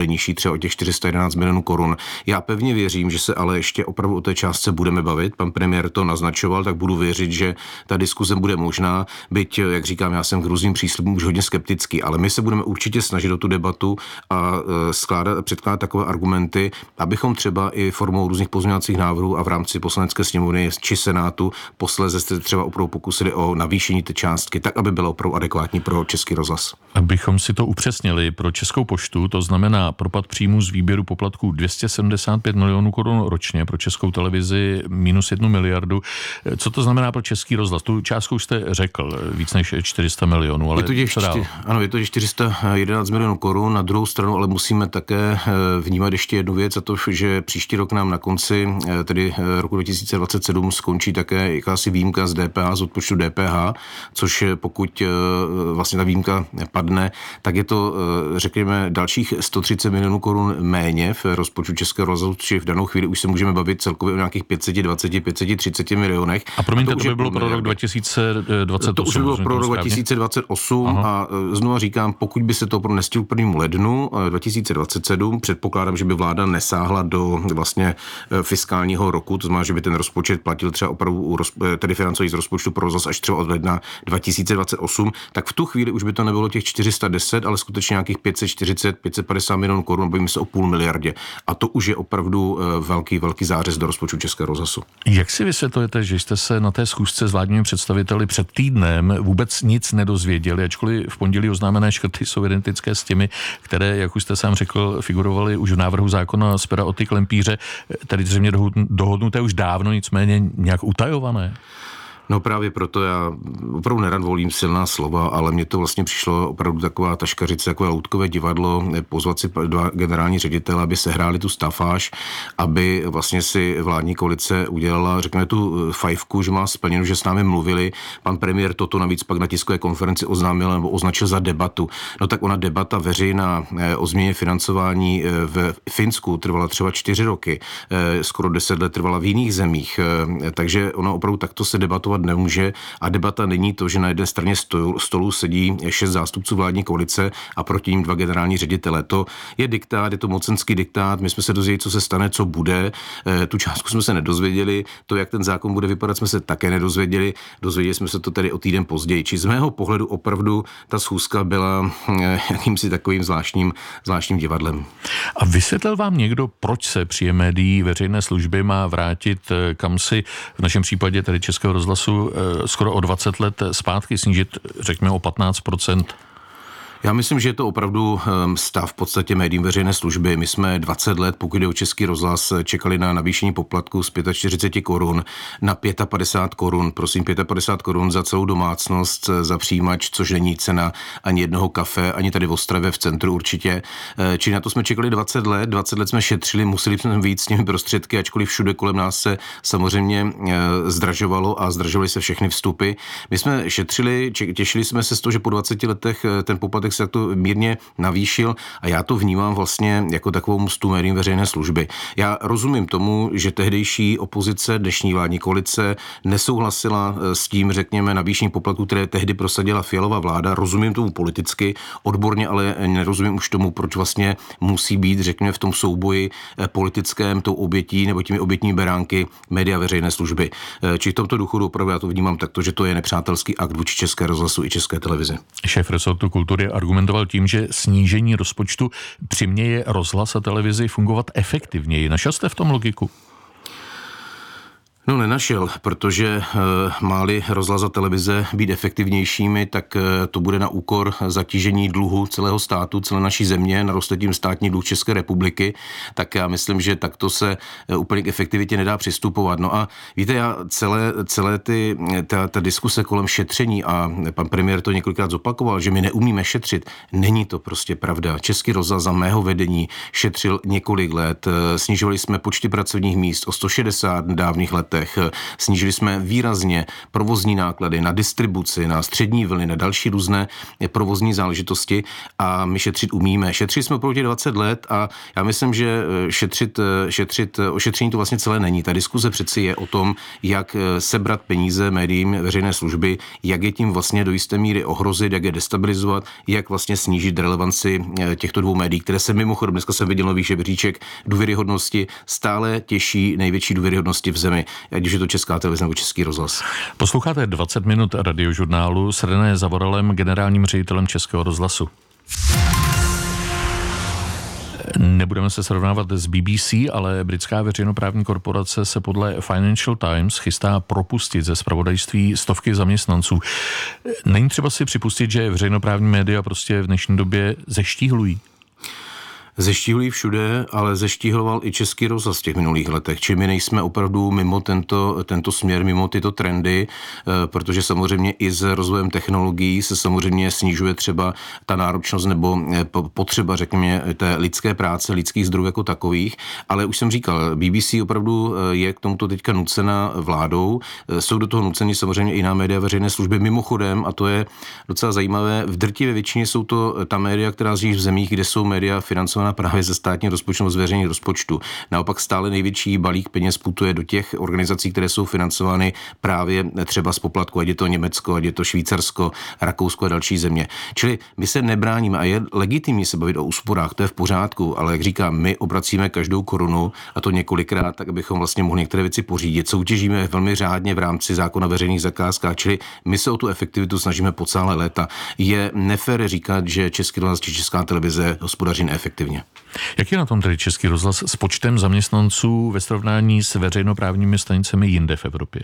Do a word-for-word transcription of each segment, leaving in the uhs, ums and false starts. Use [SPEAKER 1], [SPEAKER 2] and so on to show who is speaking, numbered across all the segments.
[SPEAKER 1] nižší třeba o těch čtyři sta jedenáct milionů korun. Já pevně věřím, že se ale ještě opravdu o té částce budeme bavit. Pan premiér to naznačoval, tak budu věřit, že ta diskuze bude možná. Byť, jak říkám, já jsem k různým příslibům už hodně skeptický, ale my se budeme určitě snažit o tu debatu a skládat, předkládat takové argumenty, abychom třeba i formou různých pozměňovacích návrhů a v rámci Poslanecké sněmovny či Senátu posléze se třeba opravdu pokusili o navýšení té částky, tak aby byla opravdu adekvátní pro Český rozhlas.
[SPEAKER 2] Abychom si to upřesnili, pro Českou poštu to znamená propad příjmu z výběru poplatků dvě stě sedmdesát pět milionů korun ročně, pro Českou televizi minus jednu miliardu. Co to znamená pro Český rozhlas? Tu částku jste řekl, víc než čtyři sta milionů, ale
[SPEAKER 1] je to těch,
[SPEAKER 2] co dál?
[SPEAKER 1] Ano, je to čtyři sta jedenáct milionů korun. Na druhou stranu ale musíme také vnímat ještě jednu věc, a to, že příští rok nám na konci, tedy roku dva tisíce dvacet sedm, skončí také jakási výjimka z D P H, z odpočtu D P H, což pokud vlastně ta výjimka padne, tak je to, řekněme, dalších sto třicet milionů korun méně v rozpočtu Českého rozhlasu, či v danou chvíli už se můžeme bavit celkově o nějakých pět set dvacet, pět set třicet milionech.
[SPEAKER 2] A promiňte, a to, to by bylo pro rok dva tisíce dvacet osm.
[SPEAKER 1] To už by bylo pro rok dva tisíce dvacet osm. Aha. A znovu říkám, pokud by se to pro nestihl prvnímu lednu dva tisíce dvacet sedm, předpokládám, že by vláda nesáhla do vlastně fiskálního roku, to znamená, že by ten rozpočet platil třeba opravdu tedy financový z rozpočtu pro rozhlas až třeba od ledna dva tisíce dvacet osm, tak v tu chvíli už by to nebylo těch čtyři sta deset, ale skutečně nějakých pět set čtyřicet, pět set padesát milionů korun, bavíme se o půl miliardě. A to už je opravdu velký, velký zářez do rozpočtu Českého rozhlasu.
[SPEAKER 2] Jak si vysvětlujete, že jste se na té schůzce s vládními představiteli před týdnem vůbec nic nedozvěděli, ačkoliv v pondělí oznámené škrty jsou identické s těmi, které, jak už jste sám řekl, figurovaly už v návrhu zákona z pera Oty Klempíře, tedy zřejmě dohodnuté už dávno, nicméně nějak utajované?
[SPEAKER 1] No právě proto já opravdu nerad volím silná slova, ale mně to vlastně přišlo opravdu taková taškařice, takové loutkové divadlo, pozvat si dva generální ředitele, aby sehráli tu stafáž, aby vlastně si vládní koalice udělala, řekněme, tu fajfku, že má splněno, že s námi mluvili. Pan premiér toto navíc pak na tiskové konferenci oznámil nebo označil za debatu. No tak ona debata veřejná o změně financování v Finsku trvala třeba čtyři roky, skoro deset let trvala v jiných zemích, takže ono opravdu takto se debatovat nemůže a debata není to, že na jedné straně stolu, stolu sedí šest zástupců vládní koalice a proti ním dva generální ředitele. To je diktát, je to mocenský diktát, my jsme se dozvěděli, co se stane, co bude, e, tu částku jsme se nedozvěděli, to, jak ten zákon bude vypadat, jsme se také nedozvěděli, dozvěděli jsme se to tedy o týden později. Či z mého pohledu opravdu ta schůzka byla e, jakýmsi takovým zvláštním, zvláštním divadlem.
[SPEAKER 2] A vysvětlil vám někdo, proč se příjem médií veřejné služby má vrátit kam si v našem případě tedy Českého rozhlasu skoro o dvacet let zpátky, snížit, řekněme, o patnáct procent?
[SPEAKER 1] Já myslím, že je to opravdu stav v podstatě médiím veřejné služby. My jsme dvacet let, pokud jde o Český rozhlas, čekali na navýšení poplatku z čtyřicet pět korun na padesát pět korun. Prosím, padesát pět korun za celou domácnost, za přijímač, což není cena ani jednoho kafe, ani tady v Ostravě v centru určitě. Čili na to jsme čekali dvacet let, dvacet let jsme šetřili, museli jsme víc s těmi prostředky, ačkoliv všude kolem nás se samozřejmě zdražovalo a zdražovaly se všechny vstupy. My jsme šetřili, těšili jsme se z toho, že po dvaceti letech ten poplatek se to mírně navýšil a já to vnímám vlastně jako takovou mstu médiím veřejné služby. Já rozumím tomu, že tehdejší opozice, dnešní vládní koalice nesouhlasila s tím, řekněme, navýšení poplatku, které tehdy prosadila Fialova vláda. Rozumím tomu politicky, odborně, ale nerozumím už tomu, proč vlastně musí být, řekněme, v tom souboji politickém tou obětí nebo těmi obětními beránky média veřejné služby. Či v tomto duchu opravdu já to vnímám takto, že to je nepřátelský akt vůči České rozhlasu i České televizi.
[SPEAKER 2] Šéf resortu kultury argumentoval tím, že snížení rozpočtu přiměje rozhlas a televizi fungovat efektivněji. Našel jste v tom logiku?
[SPEAKER 1] No nenašel, protože e, má-li rozhlas a televize být efektivnějšími, tak e, to bude na úkor zatížení dluhu celého státu, celé naší země, naroste tím státní dluh České republiky, tak já myslím, že takto se e, úplně k efektivitě nedá přistupovat. No a víte, já celé, celé ty, ta, ta diskuse kolem šetření, a pan premiér to několikrát zopakoval, že my neumíme šetřit, není to prostě pravda. Český rozhlas za mého vedení šetřil několik let, e, snižovali jsme počty pracovních míst o sto šedesát v dávných letech, letech. Snížili jsme výrazně provozní náklady na distribuci, na střední vlny, na další různé provozní záležitosti a my šetřit umíme. Šetřili jsme opravdu dvacet let a já myslím, že šetřit, šetřit, ošetření to vlastně celé není. Ta diskuze přeci je o tom, jak sebrat peníze médiím veřejné služby, jak je tím vlastně do jisté míry ohrozit, jak je destabilizovat, jak vlastně snížit relevanci těchto dvou médií, které se mimochodem, dneska jsem viděl nový žebříček důvěryhodnosti, stále těší největší důvěryhodnosti v zemi, ať už je to Česká televize nebo Český rozhlas.
[SPEAKER 2] Posloucháte dvacet minut radiožurnálu s René Zavoralem, generálním ředitelem Českého rozhlasu. Nebudeme se srovnávat s B B C, ale britská veřejnoprávní korporace se podle Financial Times chystá propustit ze zpravodajství stovky zaměstnanců. Není třeba si připustit, že veřejnoprávní média prostě v dnešní době zeštíhlují?
[SPEAKER 1] Zeštíhlují všude, ale zeštíhloval i Český rozhlas v těch minulých letech. Či my nejsme opravdu mimo tento, tento směr, mimo tyto trendy, protože samozřejmě i s rozvojem technologií se samozřejmě snižuje třeba ta náročnost nebo potřeba, řekněme, té lidské práce, lidských zdrojů jako takových. Ale už jsem říkal, B B C opravdu je k tomuto teďka nucena vládou. Jsou do toho nuceni samozřejmě i jiná média veřejné služby. Mimochodem, a to je docela zajímavé, v drtivé většině jsou to ta média, která žijí v zemích, kde jsou média financovaná právě ze státního rozpočtu, z veřejných rozpočtu. Naopak stále největší balík peněz putuje do těch organizací, které jsou financovány právě třeba z poplatku, ať je to Německo, ať je to Švýcarsko, Rakousko a další země. Čili my se nebráníme a je legitimní se bavit o úsporách, to je v pořádku, ale jak říkám, my obracíme každou korunu a to několikrát, tak abychom vlastně mohli některé věci pořídit. Soutěžíme velmi řádně v rámci zákona o veřejných zakázkách, čili my se o tu efektivitu snažíme po celé léta. Je nefér říkat, že Český rozhlas či Česká televize hospodaří neefektivně.
[SPEAKER 2] Jak je na tom tedy Český rozhlas s počtem zaměstnanců ve srovnání s veřejnoprávními stanicemi jinde v Evropě?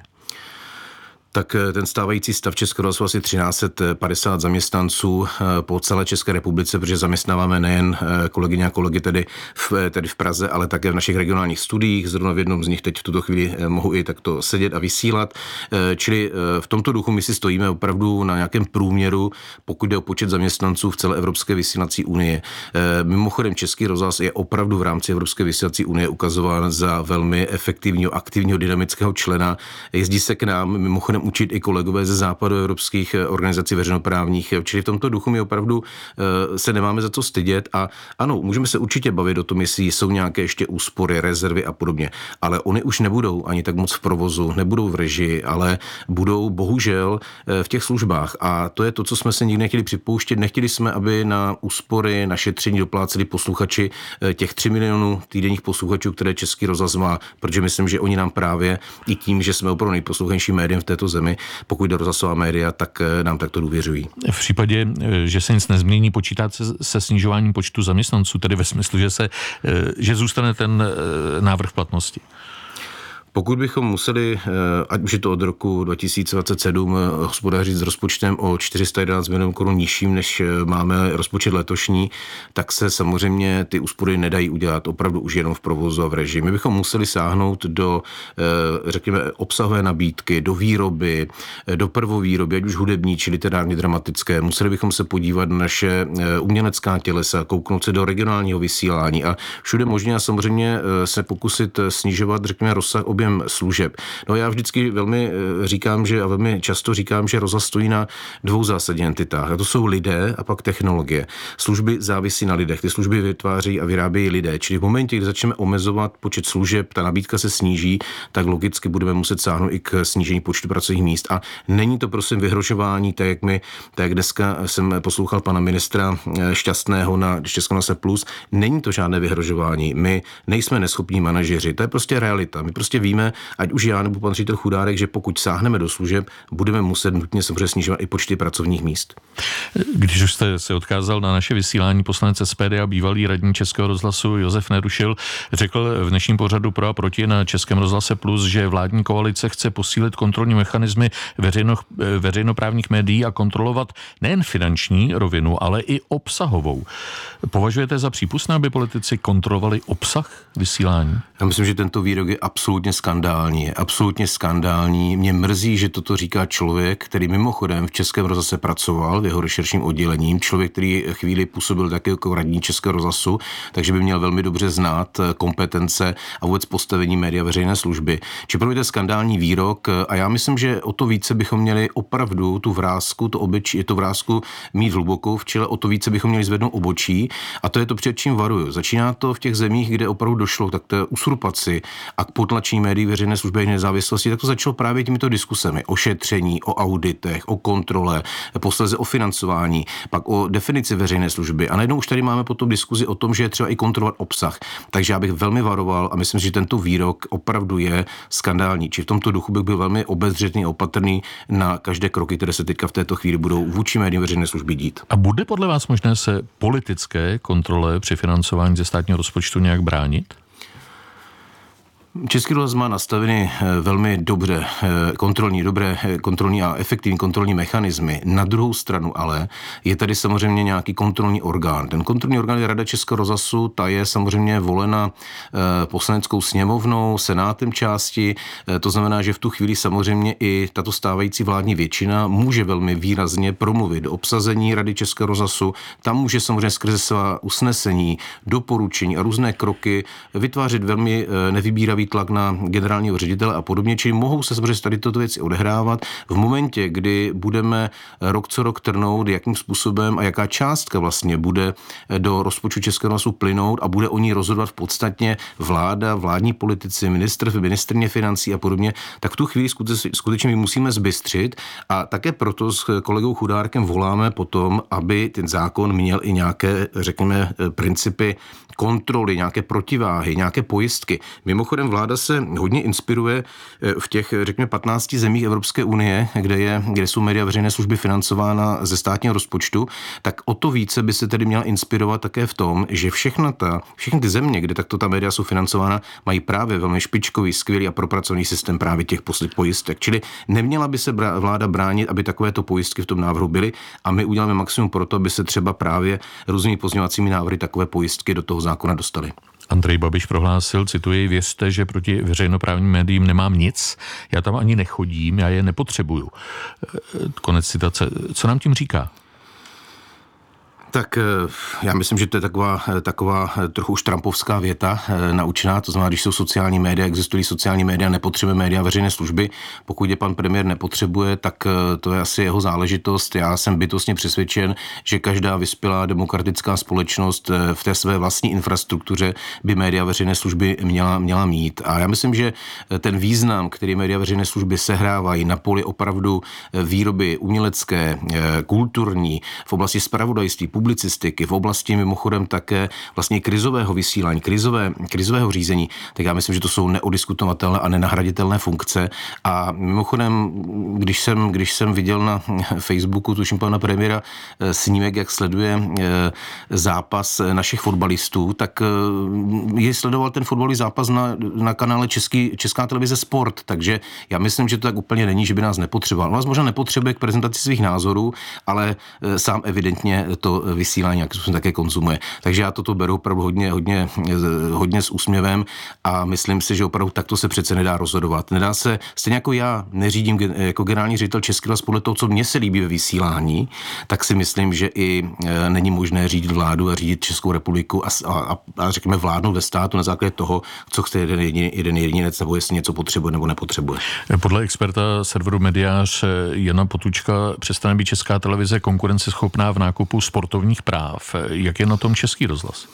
[SPEAKER 1] Tak ten stávající stav Českého rozhlasu asi třináct set padesát zaměstnanců po celé České republice, protože zaměstnáváme nejen kolegyně a kolegy tedy v, tedy v Praze, ale také v našich regionálních studiích. Zrovna v jednom z nich teď v tuto chvíli mohu i takto sedět a vysílat. Čili v tomto duchu my si stojíme opravdu na nějakém průměru, pokud jde o počet zaměstnanců v celé Evropské vysílací unie. Mimochodem Český rozhlas je opravdu v rámci Evropské vysílací unie ukazován za velmi efektivního, aktivního, dynamického člena. Jezdí se k nám mimochodem učit i kolegové ze západu evropských organizací veřejnoprávních. Čili v tomto duchu my opravdu se nemáme za co stydět a ano, můžeme se určitě bavit o tom, jestli jsou nějaké ještě úspory, rezervy a podobně, ale oni už nebudou ani tak moc v provozu, nebudou v režii, ale budou bohužel v těch službách a to je to, co jsme se nikdy nechtěli připouštět. Nechtěli jsme, aby na úspory, na šetření dopláceli posluchači těch tři milionů týdenních posluchačů, které Český rozhlas má, protože myslím, že oni nám právě i tím, že jsme opravdu nejposlouchanější médium v této zemi, pokud jde rozhlasová média, tak nám takto důvěřují.
[SPEAKER 2] V případě, že se nic nezmění, počítáte se, se snižováním počtu zaměstnanců, tedy ve smyslu, že, se, že zůstane ten návrh platnosti?
[SPEAKER 1] Pokud bychom museli, ať už je to od roku dva tisíce dvacet sedm, hospodařit s rozpočtem o čtyři sta jedenáct milionů korun nižším, než máme rozpočet letošní, tak se samozřejmě ty úspory nedají udělat opravdu už jenom v provozu a v režii. My bychom museli sáhnout do, řekněme, obsahové nabídky, do výroby, do prvovýroby, ať už hudební, či literárně dramatické. Museli bychom se podívat na naše umělecká tělesa, kouknout se do regionálního vysílání a všude možně a samozřejmě se pokusit snižovat, řekněme, rozsah objem služeb. No já vždycky velmi říkám, že a velmi často říkám, že rozhlas stojí na dvou zásadních entitách. A to jsou lidé a pak technologie. Služby závisí na lidech. Ty služby vytváří a vyrábějí lidé. Čili v momentě, kdy začneme omezovat počet služeb, ta nabídka se sníží, tak logicky budeme muset sáhnout i k snížení počtu pracovních míst. A není to prosím vyhrožování, tak jak my, tak jak dneska jsem poslouchal pana ministra Šťastného na Českonoše Plus, není to žádné vyhrožování. My nejsme neschopní manažeři. To je prostě realita. My prostě víme, ať už já nebo pan ředitel Chudárek, že pokud sáhneme do služeb, budeme muset nutně samozřejmě snižovat i počty pracovních míst.
[SPEAKER 2] Když už jste se odkázal na naše vysílání, poslanec S P D a bývalý radní Českého rozhlasu Josef Nerušil řekl v dnešním pořadu Pro a proti na Českém rozhlase Plus, že vládní koalice chce posílit kontrolní mechanismy veřejno, veřejnoprávních médií a kontrolovat nejen finanční rovinu, ale i obsahovou. Považujete za přípustné, aby politici kontrolovali obsah vysílání?
[SPEAKER 1] Já myslím, že tento výrok je absolutně skandální, je absolutně skandální. Mě mrzí, že toto říká člověk, který mimochodem v Českém rozhlase pracoval, v jeho rešeršním oddělením, člověk, který chvíli působil také jako radní Českého rozhlasu, takže by měl velmi dobře znát kompetence a vůbec postavení média veřejné služby. Či pro mě to je skandální výrok a já myslím, že o to více bychom měli opravdu tu vrásku, to obočí, tu vrásku mít hlubokou v čele, o to více bychom měli zvednout obočí a to je to, před čím varuju. Začíná to v těch zemích, kde opravdu došlo tak té usurpaci a k potlačení médií veřejné služby a nezávislosti, tak to začalo právě těmito diskusemi o šetření, o auditech, o kontrole, posléze o financování, pak o definici veřejné služby. A najednou už tady máme potom diskuzi o tom, že je třeba i kontrolovat obsah. Takže já bych velmi varoval a myslím, že tento výrok opravdu je skandální. Či v tomto duchu bych byl velmi obezřetný a opatrný na každé kroky, které se teďka v této chvíli budou vůči médiím veřejné služby dít.
[SPEAKER 2] A bude podle vás možné se politické kontrole při financování ze státního rozpočtu nějak bránit?
[SPEAKER 1] Český rozhlas má nastaveny velmi dobře kontrolní, dobré kontrolní a efektivní kontrolní mechanismy. Na druhou stranu ale je tady samozřejmě nějaký kontrolní orgán. Ten kontrolní orgán je Rada Českého rozhlasu, ta je samozřejmě volena poslaneckou sněmovnou, senátem části. To znamená, že v tu chvíli samozřejmě i tato stávající vládní většina může velmi výrazně promluvit do obsazení Rady Českého rozhlasu. Tam může samozřejmě skrze svá usnesení, doporučení a různé kroky vytvářet velmi nevybíravý tlak na generálního ředitele a podobně, čili mohou se samozřejmě tady tyto věci odehrávat v momentě, kdy budeme rok co rok trnout, jakým způsobem a jaká částka vlastně bude do rozpočtu Českého rozhlasu plynout a bude o ní rozhodovat v podstatě vláda, vládní politici, ministr, ministryně financí a podobně, tak v tu chvíli skutečně my musíme zbystřit a také proto s kolegou Chudárkem voláme potom, aby ten zákon měl i nějaké, řekněme, principy kontroly, nějaké protiváhy, nějaké pojistky. Mimochodem vláda se hodně inspiruje v těch, řekněme, patnácti zemích Evropské unie, kde, je, kde jsou média veřejné služby financována ze státního rozpočtu, tak o to více by se tedy měla inspirovat také v tom, že všechna ta, všechny ty země, kde takto ta média jsou financována, mají právě velmi špičkový, skvělý a propracovaný systém právě těch pojistek. Čili neměla by se vláda bránit, aby takovéto pojistky v tom návrhu byly a my uděláme maximum pro to, aby se třeba právě různými pozměňovacími návrhy takové pojistky do toho zákona dostali.
[SPEAKER 2] Andrej Babiš prohlásil, cituji, věřte, že proti veřejnoprávním médiím nemám nic, já tam ani nechodím, já je nepotřebuju. Konec citace. Co nám tím říká?
[SPEAKER 1] Tak já myslím, že to je taková, taková trochu už trumpovská věta naučená, to znamená, když jsou sociální média, existují sociální média, nepotřebuje média veřejné služby. Pokud je pan premiér nepotřebuje, tak to je asi jeho záležitost. Já jsem bytostně přesvědčen, že každá vyspělá demokratická společnost v té své vlastní infrastruktuře by média veřejné služby měla, měla mít. A já myslím, že ten význam, který média veřejné služby sehrávají na poli opravdu výroby umělecké, kulturní, v oblasti zpravodajství, publicistiky, v oblasti mimochodem také vlastně krizového vysílání, krizové, krizového řízení, tak já myslím, že to jsou neodiskutovatelné a nenahraditelné funkce. A mimochodem, když jsem, když jsem viděl na Facebooku, tuším pana premiéra, snímek, jak sleduje zápas našich fotbalistů, tak je sledoval ten fotbalový zápas na, na kanále Český, Česká televize Sport, takže já myslím, že to tak úplně není, že by nás nepotřeboval. Nás možná nepotřebuje k prezentaci svých názorů, ale sám evidentně to vysílání, jak se také konzumuje. Takže já toto beru opravdu hodně, hodně, hodně s úsměvem a myslím si, že opravdu takto se přece nedá rozhodovat. Nedá se, stejně jako já neřídím jako generální ředitel Český rozhlas podle toho, co mně se líbí ve vysílání, tak si myslím, že i není možné řídit vládu a řídit Českou republiku a, a, a řekněme vládnout ve státu na základě toho, co chce jeden, jedin, jeden jedinec, nebo jestli něco potřebuje nebo nepotřebuje.
[SPEAKER 2] Podle experta serveru Mediář Jana Potůčka přestane být Česká televize konkurenceschopná v nákupu sportovních práv. Jak je na tom Český rozhlas?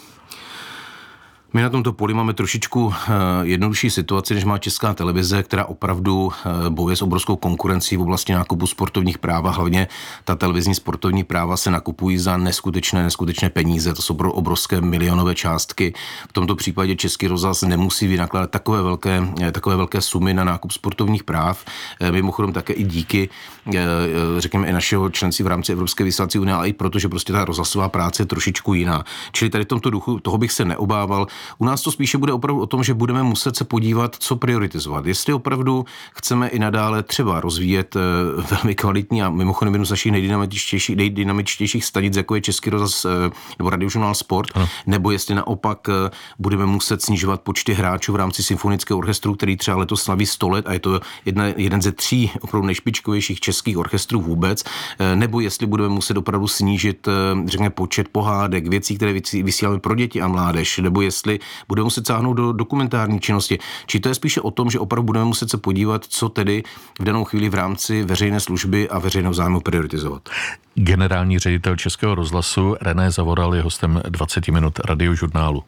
[SPEAKER 1] My na tomto poli máme trošičku jednodušší situaci, než má Česká televize, která opravdu bojuje s obrovskou konkurencí v oblasti nákupu sportovních práv a hlavně ta televizní sportovní práva se nakupují za neskutečné, neskutečné peníze. To jsou obrovské milionové částky. V tomto případě Český rozhlas nemusí vynakládat takové velké, takové velké sumy na nákup sportovních práv. Mimochodem také i díky, řekněme, i našeho členství v rámci Evropské vysílací unie, ale i proto, že prostě ta rozhlasová práce je trošičku jiná. Čili tady v tomto duchu toho bych se neobával. U nás to spíše bude opravdu o tom, že budeme muset se podívat, co prioritizovat. Jestli opravdu chceme i nadále třeba rozvíjet velmi kvalitní a mimochodem jednu z našich nejdynamičtějších, nejdynamičtějších stanic, jako je Český rozhlas nebo Radiožurnál Sport, ano. Nebo jestli naopak budeme muset snižovat počty hráčů v rámci symfonického orchestru, který třeba letos slaví sto let a je to jedna, jeden ze tří opravdu nejšpičkovějších českých orchestrů vůbec, nebo jestli budeme muset opravdu snížit, řekněme, počet pohádek, věcí, které vysíláme pro děti a mládež, nebo jestli budeme muset sáhnout do dokumentární činnosti. Či to je spíše o tom, že opravdu budeme muset se podívat, co tedy v danou chvíli v rámci veřejné služby a veřejného zájmu prioritizovat.
[SPEAKER 2] Generální ředitel Českého rozhlasu René Zavoral je hostem dvacet minut Radiožurnálu.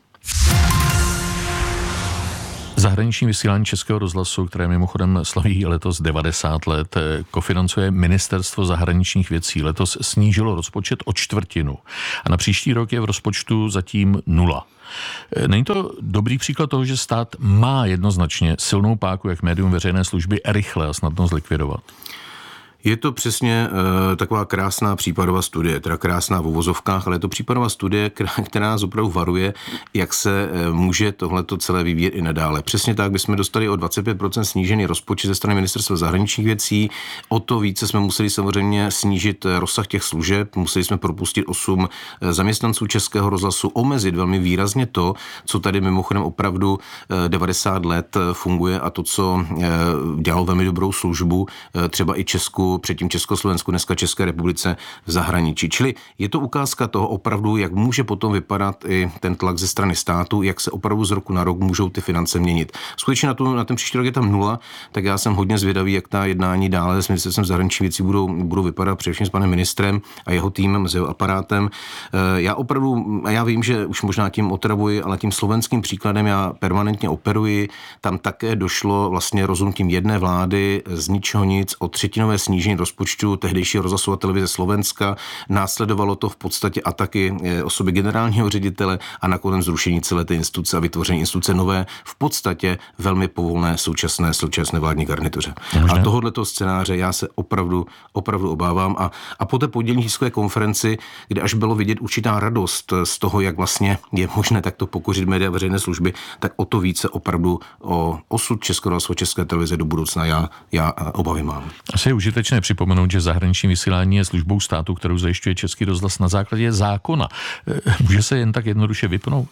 [SPEAKER 2] Zahraniční vysílání Českého rozhlasu, které mimochodem slaví letos devadesát let, kofinancuje Ministerstvo zahraničních věcí. Letos snížilo rozpočet o čtvrtinu a na příští rok je v rozpočtu zatím nula. Není to dobrý příklad toho, že stát má jednoznačně silnou páku, jak médium veřejné služby rychle a snadno zlikvidovat?
[SPEAKER 1] Je to přesně uh, taková krásná případová studie, teda krásná v uvozovkách, ale je to případová studie, která nás opravdu varuje, jak se uh, může tohleto celé vyvíjet i nadále. Přesně tak, bychom dostali o dvacet pět procent snížený rozpočet ze strany Ministerstva zahraničních věcí, o to více jsme museli samozřejmě snížit rozsah těch služeb, museli jsme propustit osm zaměstnanců Českého rozhlasu, omezit velmi výrazně to, co tady mimochodem opravdu uh, devadesát let funguje a to, co uh, dělalo velmi dobrou službu, uh, třeba i Česku, předtím Československu, dneska České republice v zahraničí. Čili je to ukázka toho opravdu, jak může potom vypadat i ten tlak ze strany státu, jak se opravdu z roku na rok můžou ty finance měnit. Skutečně na, tu, na ten příští rok je tam nula, tak já jsem hodně zvědavý, jak ta jednání dále s Ministerstvem zahraničních věcí budou, budou vypadat, především s panem ministrem a jeho týmem, s jeho aparátem. Já opravdu, a já vím, že už možná tím otravuji, ale tím slovenským příkladem já permanentně operuji. Tam také došlo vlastně rozhodnutím jedné vlády z ničeho nic o třetinové snížení rozpočtu tehdejšího rozhlasu a televize Slovenska. Následovalo to v podstatě ataky osoby generálního ředitele a nakonec zrušení celé té instituce a vytvoření instituce nové, v podstatě velmi povolné současné, současné vládní garnituře. A tohoto scénáře já se opravdu, opravdu obávám. A, a po té pondělní tiskové konferenci, kde až bylo vidět určitá radost z toho, jak vlastně je možné takto pokořit média veřejné služby, tak o to více opravdu o osud Českého rozhlasu, České televize do budoucna já, já obavy mám.
[SPEAKER 2] Asi je užitečné připomenout, že zahraniční vysílání je službou státu, kterou zajišťuje Český rozhlas na základě zákona. Může se jen tak jednoduše vypnout?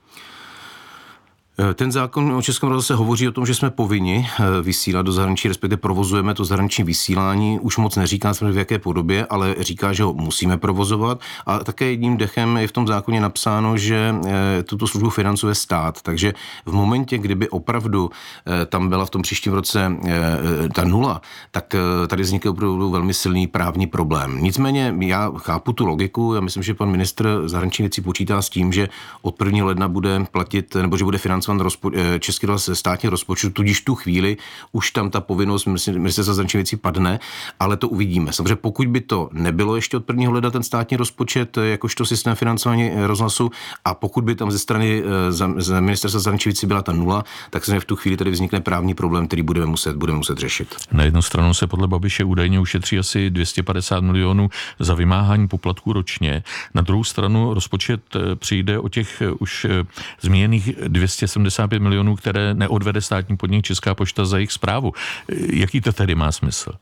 [SPEAKER 1] Ten zákon o Českém rozhlase hovoří o tom, že jsme povinni vysílat do zahraničí, respektive provozujeme to zahraniční vysílání. Už moc neříká v jaké podobě, ale říká, že ho musíme provozovat. A také jedním dechem je v tom zákoně napsáno, že tuto službu financuje stát. Takže v momentě, kdyby opravdu tam byla v tom příštím roce ta nula, tak tady vznikne opravdu velmi silný právní problém. Nicméně já chápu tu logiku. Já myslím, že pan ministr zahraničních věcí počítá s tím, že od prvního ledna bude platit, nebo že bude financovat Rozpo- Český rozhlas ze státního rozpočtu, tudíž tu chvíli už tam ta povinnost Ministerstva zahraničních věcí padne, ale to uvidíme. Samozřejmě pokud by to nebylo ještě od prvního ledna ten státní rozpočet, jakožto systém financování rozhlasu, a pokud by tam ze strany z Ministerstva zahraničních věcí byla ta nula, tak se v tu chvíli tady vznikne právní problém, který budeme muset, budeme muset řešit.
[SPEAKER 2] Na jednu stranu se podle Babiše údajně ušetří asi dvě stě padesát milionů za vymáhání poplatků ročně. Na druhou stranu rozpočet přijde o těch už zmíněných dvě stě sedmdesát pět milionů, které neodvede státní podnik Česká pošta za jejich správu. Jaký to tedy má smysl?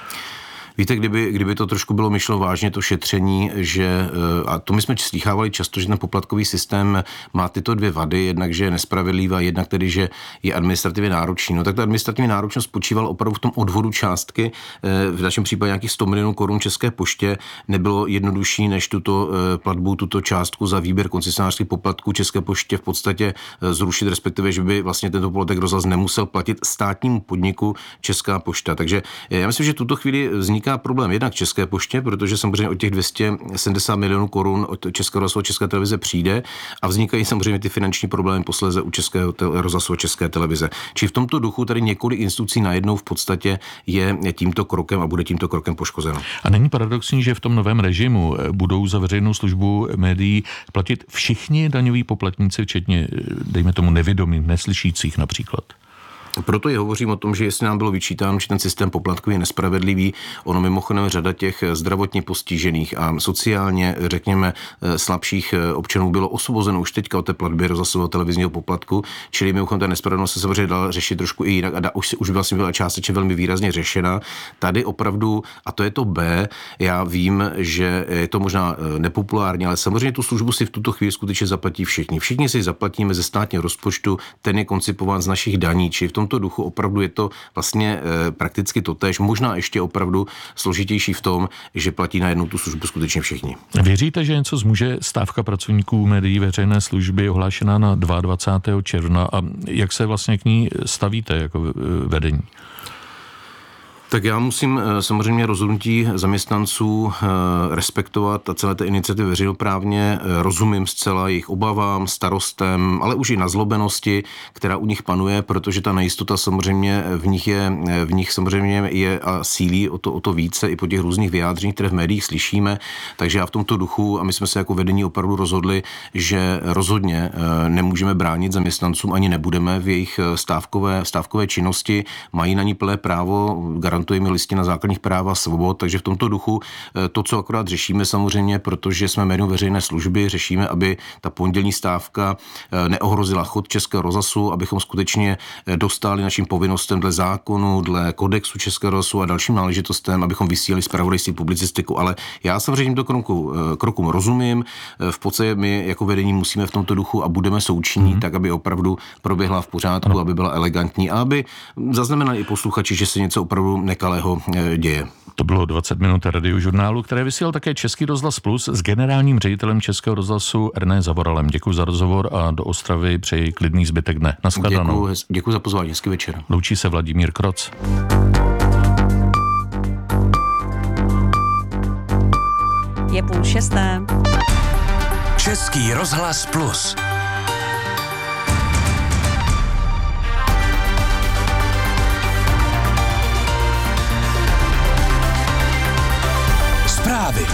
[SPEAKER 1] Víte, kdyby, kdyby to trošku bylo myšleno vážně, to šetření, že, a to my jsme slýchávali často, že ten poplatkový systém má tyto dvě vady, jednak, že je nespravedlivá, jednak tedy, že je administrativně náročný. No tak ta administrativní náročnost spočívala opravdu v tom odvodu částky, v našem případě nějakých sto milionů korun České poště, nebylo jednodušší, než tuto platbu, tuto částku za výběr koncesionářských poplatků České poště v podstatě zrušit, respektive, že by vlastně tento poplatek rozhlas nemusel platit státnímu podniku Česká pošta. Takže já myslím, že tuto chvíli vzniká problém jednak České poště, protože samozřejmě od těch dvě stě sedmdesát milionů korun od Českého rozhlasu a České televize přijde a vznikají samozřejmě ty finanční problémy posléze u Českého rozhlasu a České televize. Či v tomto duchu tady několik institucí najednou v podstatě je tímto krokem a bude tímto krokem poškozeno.
[SPEAKER 2] A není paradoxní, že v tom novém režimu budou za veřejnou službu médií platit všichni daňoví poplatníci, včetně, dejme tomu, nevědomých, neslyšících například?
[SPEAKER 1] Proto i hovořím o tom, že jestli nám bylo vyčítáno, že ten systém poplatků je nespravedlivý, ono mimochodem řada těch zdravotně postižených a sociálně, řekněme, slabších občanů bylo osvobozeno už teďka od té platby rozhlasového televizního poplatku, čili mimochodem ta nespravedlnost se samozřejmě dala řešit trošku i jinak a da, už, už vlastně byla částečně velmi výrazně řešena. Tady opravdu, a to je to B, já vím, že je to možná nepopulární, ale samozřejmě tu službu si v tuto chvíli skutečně zaplatí všichni. Všichni si zaplatíme ze státního rozpočtu, ten je koncipován z našich daní, či v tomto duchu opravdu je to vlastně e, prakticky totéž, možná ještě opravdu složitější v tom, že platí na jednu tu službu skutečně všichni.
[SPEAKER 2] Věříte, že něco zmůže stávka pracovníků médií veřejné služby ohlášená na dvacátého druhého června a jak se vlastně k ní stavíte jako vedení?
[SPEAKER 1] Tak já musím samozřejmě rozhodnutí zaměstnanců respektovat a celé té iniciativy veřejnoprávně rozumím zcela jejich obavám, starostem, ale už i nazlobenosti, která u nich panuje, protože ta nejistota samozřejmě v nich je, v nich samozřejmě je a sílí o to, o to více i po těch různých vyjádřeních, které v médiích slyšíme. Takže já v tomto duchu, a my jsme se jako vedení opravdu rozhodli, že rozhodně nemůžeme bránit zaměstnancům, ani nebudeme v jejich stávkové, stávkové činnosti, mají na ní plné právo, garantuje mi listina základních práv a svobod, takže v tomto duchu to, co akorát řešíme samozřejmě, protože jsme médium veřejné služby, řešíme, aby ta pondělní stávka neohrozila chod Českého rozhlasu, abychom skutečně dostali našim povinnostem dle zákonu, dle kodexu Českého rozhlasu a dalším náležitostem, abychom vysílali zpravodajství, publicistiku, ale já samozřejmě tímto kroku, krokům rozumím. V podstatě my jako vedení musíme v tomto duchu a budeme součinní, mm-hmm. tak aby opravdu proběhla v pořádku, ano. aby byla elegantní a aby zaznamenali i posluchači, že se něco opravdu nekalého děje.
[SPEAKER 2] To bylo dvacet minut radiožurnálu, které vysílal také Český rozhlas Plus s generálním ředitelem Českého rozhlasu René Zavoralem. Děkuji za rozhovor a do Ostravy přeji klidný zbytek dne. Naschledanou.
[SPEAKER 1] Děkuji, děkuji za pozvání, hezký večer.
[SPEAKER 2] Loučí se Vladimír Kroc.
[SPEAKER 3] Je půl šesté.
[SPEAKER 4] Český rozhlas Plus. Zprávy.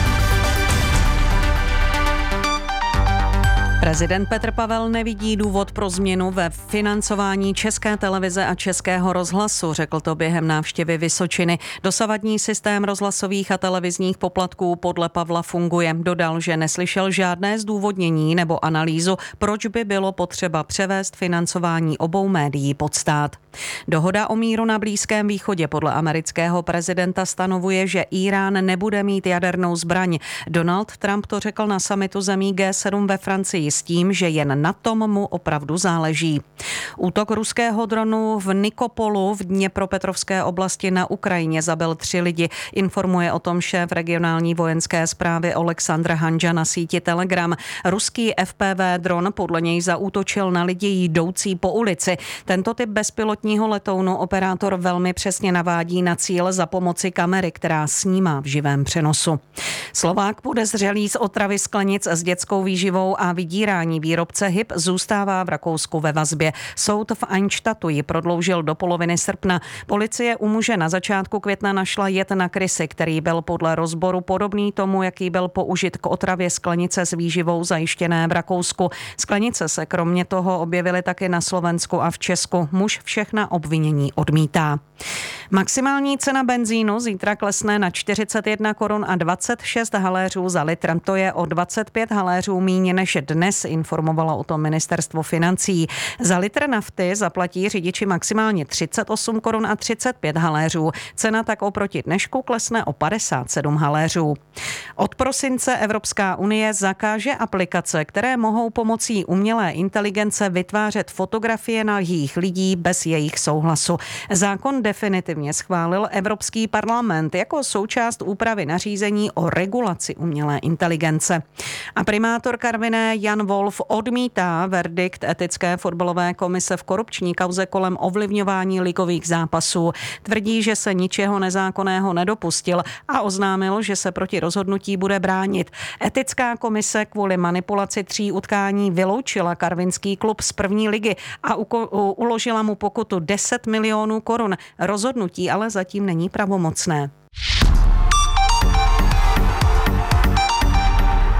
[SPEAKER 3] Prezident Petr Pavel nevidí důvod pro změnu ve financování České televize a Českého rozhlasu, řekl to během návštěvy Vysočiny. Dosavadní systém rozhlasových a televizních poplatků podle Pavla funguje. Dodal, že neslyšel žádné zdůvodnění nebo analýzu, proč by bylo potřeba převést financování obou médií pod stát. Dohoda o míru na Blízkém východě podle amerického prezidenta stanovuje, že Írán nebude mít jadernou zbraň. Donald Trump to řekl na summitu zemí G sedm ve Francii s tím, že jen na tom mu opravdu záleží. Útok ruského dronu v Nikopolu v Dněpropetrovské oblasti na Ukrajině zabil tři lidi. Informuje o tom šéf regionální vojenské správy Oleksandr Hanža na síti Telegram. Ruský F P V dron podle něj zaútočil na lidi jdoucí po ulici. Tento typ bezpilotního letounu operátor velmi přesně navádí na cíl za pomoci kamery, která snímá v živém přenosu. Slovák podezřelý z otravy sklenic s dětskou výživou a vydírání výrobce H I P zůstává v Rakousku ve vazbě. Soud v Einshtadtu ji prodloužil do poloviny srpna. Policie u muže na začátku května našla jed na krysy, který byl podle rozboru podobný tomu, jaký byl použit k otravě sklenice s výživou zajištěné v Rakousku. Sklenice se kromě toho objevily taky na Slovensku a v Česku. Muž všechna obvinění odmítá. Maximální cena benzínu zítra klesne na čtyřicet jedna korun a dvacet šest haléřů za litr. To je o dvacet pět haléřů míň než dnes, informovalo o tom ministerstvo financí. Za litr nafty zaplatí řidiči maximálně třicet osm korun a třicet pět haléřů. Cena tak oproti dnešku klesne o padesát sedm haléřů. Od prosince Evropská unie zakáže aplikace, které mohou pomocí umělé inteligence vytvářet fotografie nahých lidí bez jejich souhlasu. Zákon definitivně schválil Evropský parlament jako součást úpravy nařízení o regulaci umělé inteligence. A primátor Karviné Jan Wolf odmítá verdikt etické fotbalové komise v korupční kauze kolem ovlivňování ligových zápasů. Tvrdí, že se ničeho nezákonného nedopustil a oznámil, že se proti rozhodnutí bude bránit. Etická komise kvůli manipulaci tří utkání vyloučila karvinský klub z první ligy a uko- uložila mu pokutu deset milionů korun. Rozhodnutí ale zatím není pravomocné. A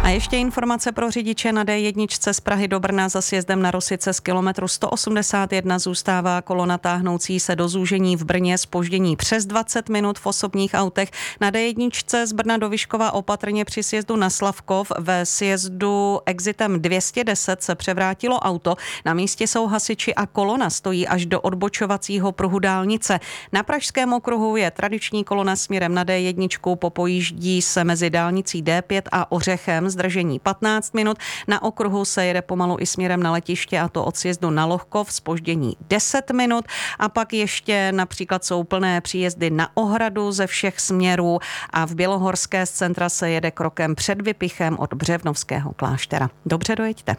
[SPEAKER 3] ještě informace pro řidiče na D jedna z Prahy do Brna za sjezdem na Rosice z kilometru sto osmdesát jedna zůstává kolona táhnoucí se do zúžení v Brně, zpoždění přes dvacet minut v osobních autech. Na D jedna z Brna do Vyškova opatrně při sjezdu na Slavkov ve sjezdu exitem dvě stě deset se převrátilo auto. Na místě jsou hasiči a kolona stojí až do odbočovacího pruhu dálnice. Na Pražském okruhu je tradiční kolona směrem na D jedna, popojíždí se mezi dálnicí D pět a Ořechem, zdržení patnáct minut. Na okruhu se jede pomalu i směrem na letiště, a to od sjezdu na Lohkov, zpoždění deset minut. A pak ještě například jsou plné příjezdy na Ohradu ze všech směrů a v Bělohorské z centra se jede krokem před Vypichem od Břevnovského kláštera. Dobře dojeďte.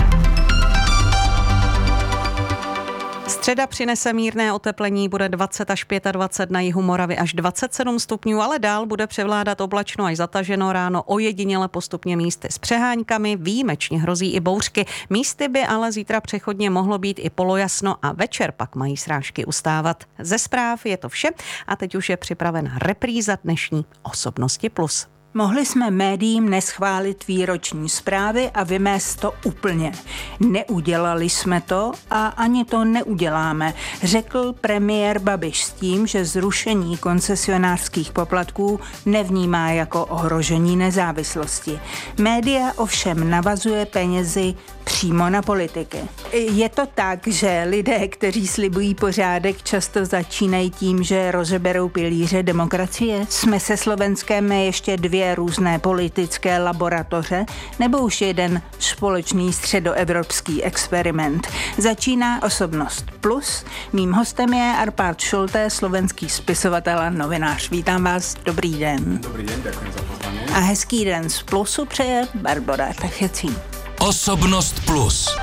[SPEAKER 3] Středa přinese mírné oteplení, bude dvacet až dvacet pět, na jihu Moravy až dvacet sedm stupňů, ale dál bude převládat oblačno až zataženo, ráno ojediněle postupně místy s přeháňkami, výjimečně hrozí i bouřky. Místy by ale zítra přechodně mohlo být i polojasno a večer pak mají srážky ustávat. Ze zpráv je to vše a teď už je připravena repríza dnešní Osobnosti plus.
[SPEAKER 5] Mohli jsme médiím neschválit výroční zprávy a vymést to úplně. Neudělali jsme to a ani to neuděláme, řekl premiér Babiš s tím, že zrušení koncesionářských poplatků nevnímá jako ohrožení nezávislosti. Média ovšem navazuje penězi přímo na politiky. Je to tak, že lidé, kteří slibují pořádek, často začínají tím, že rozeberou pilíře demokracie? Jsme se Slovenskem ještě dvě různé politické laboratoře nebo už jeden společný středoevropský experiment? Začíná Osobnost plus. Mým hostem je Arpád Šolté, slovenský spisovatel a novinář. Vítám vás, dobrý den.
[SPEAKER 6] Dobrý den, děkuji za pozvání.
[SPEAKER 5] A hezký den z Plusu přeje Barbora Tachecí.
[SPEAKER 4] Osobnost plus.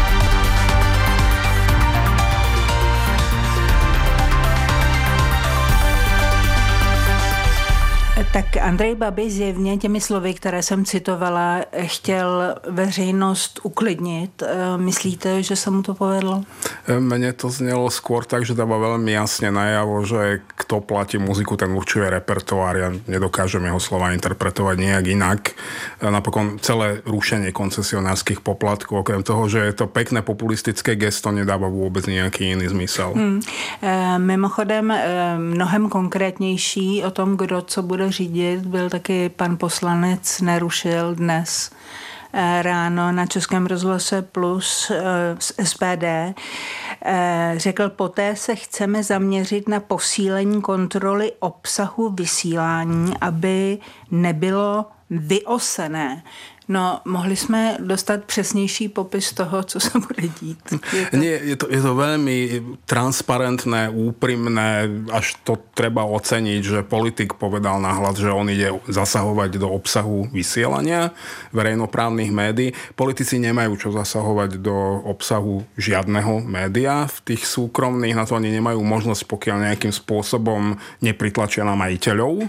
[SPEAKER 5] Tak Andrej Babiš zjevně těmi slovy, které jsem citovala, chtěl veřejnost uklidnit. Myslíte, že se mu to povedlo?
[SPEAKER 6] Mne to znelo skôr tak, že dáva veľmi jasne najavo, že kto platí muziku, ten určuje repertoár. Ja nedokážem jeho slova interpretovať nejak inak. Napokon celé rušenie koncesionárskych poplatkov, okrem toho, že je to pekné populistické gesto, nedáva vôbec nejaký iný zmysel. Hmm.
[SPEAKER 5] E, mimochodem, e, mnohem konkrétnější o tom, kdo co bude řídit, byl taky pan poslanec Nerušil dnes ráno na Českém rozhlase Plus z S P D. Řekl, poté se chceme zaměřit na posílení kontroly obsahu vysílání, aby nebylo vyosené. No, mohli jsme dostat přesnější popis toho, co se bude dít.
[SPEAKER 6] Je to... Nie, je to, je to veľmi transparentné, úprimné, až to treba oceniť, že politik povedal nahlas, že on ide zasahovať do obsahu vysielania verejnoprávnych médií. Politici nemajú čo zasahovať do obsahu žiadneho média. V tých súkromných na to oni nemajú možnosť, pokiaľ nejakým spôsobom nepritlačia na majiteľov.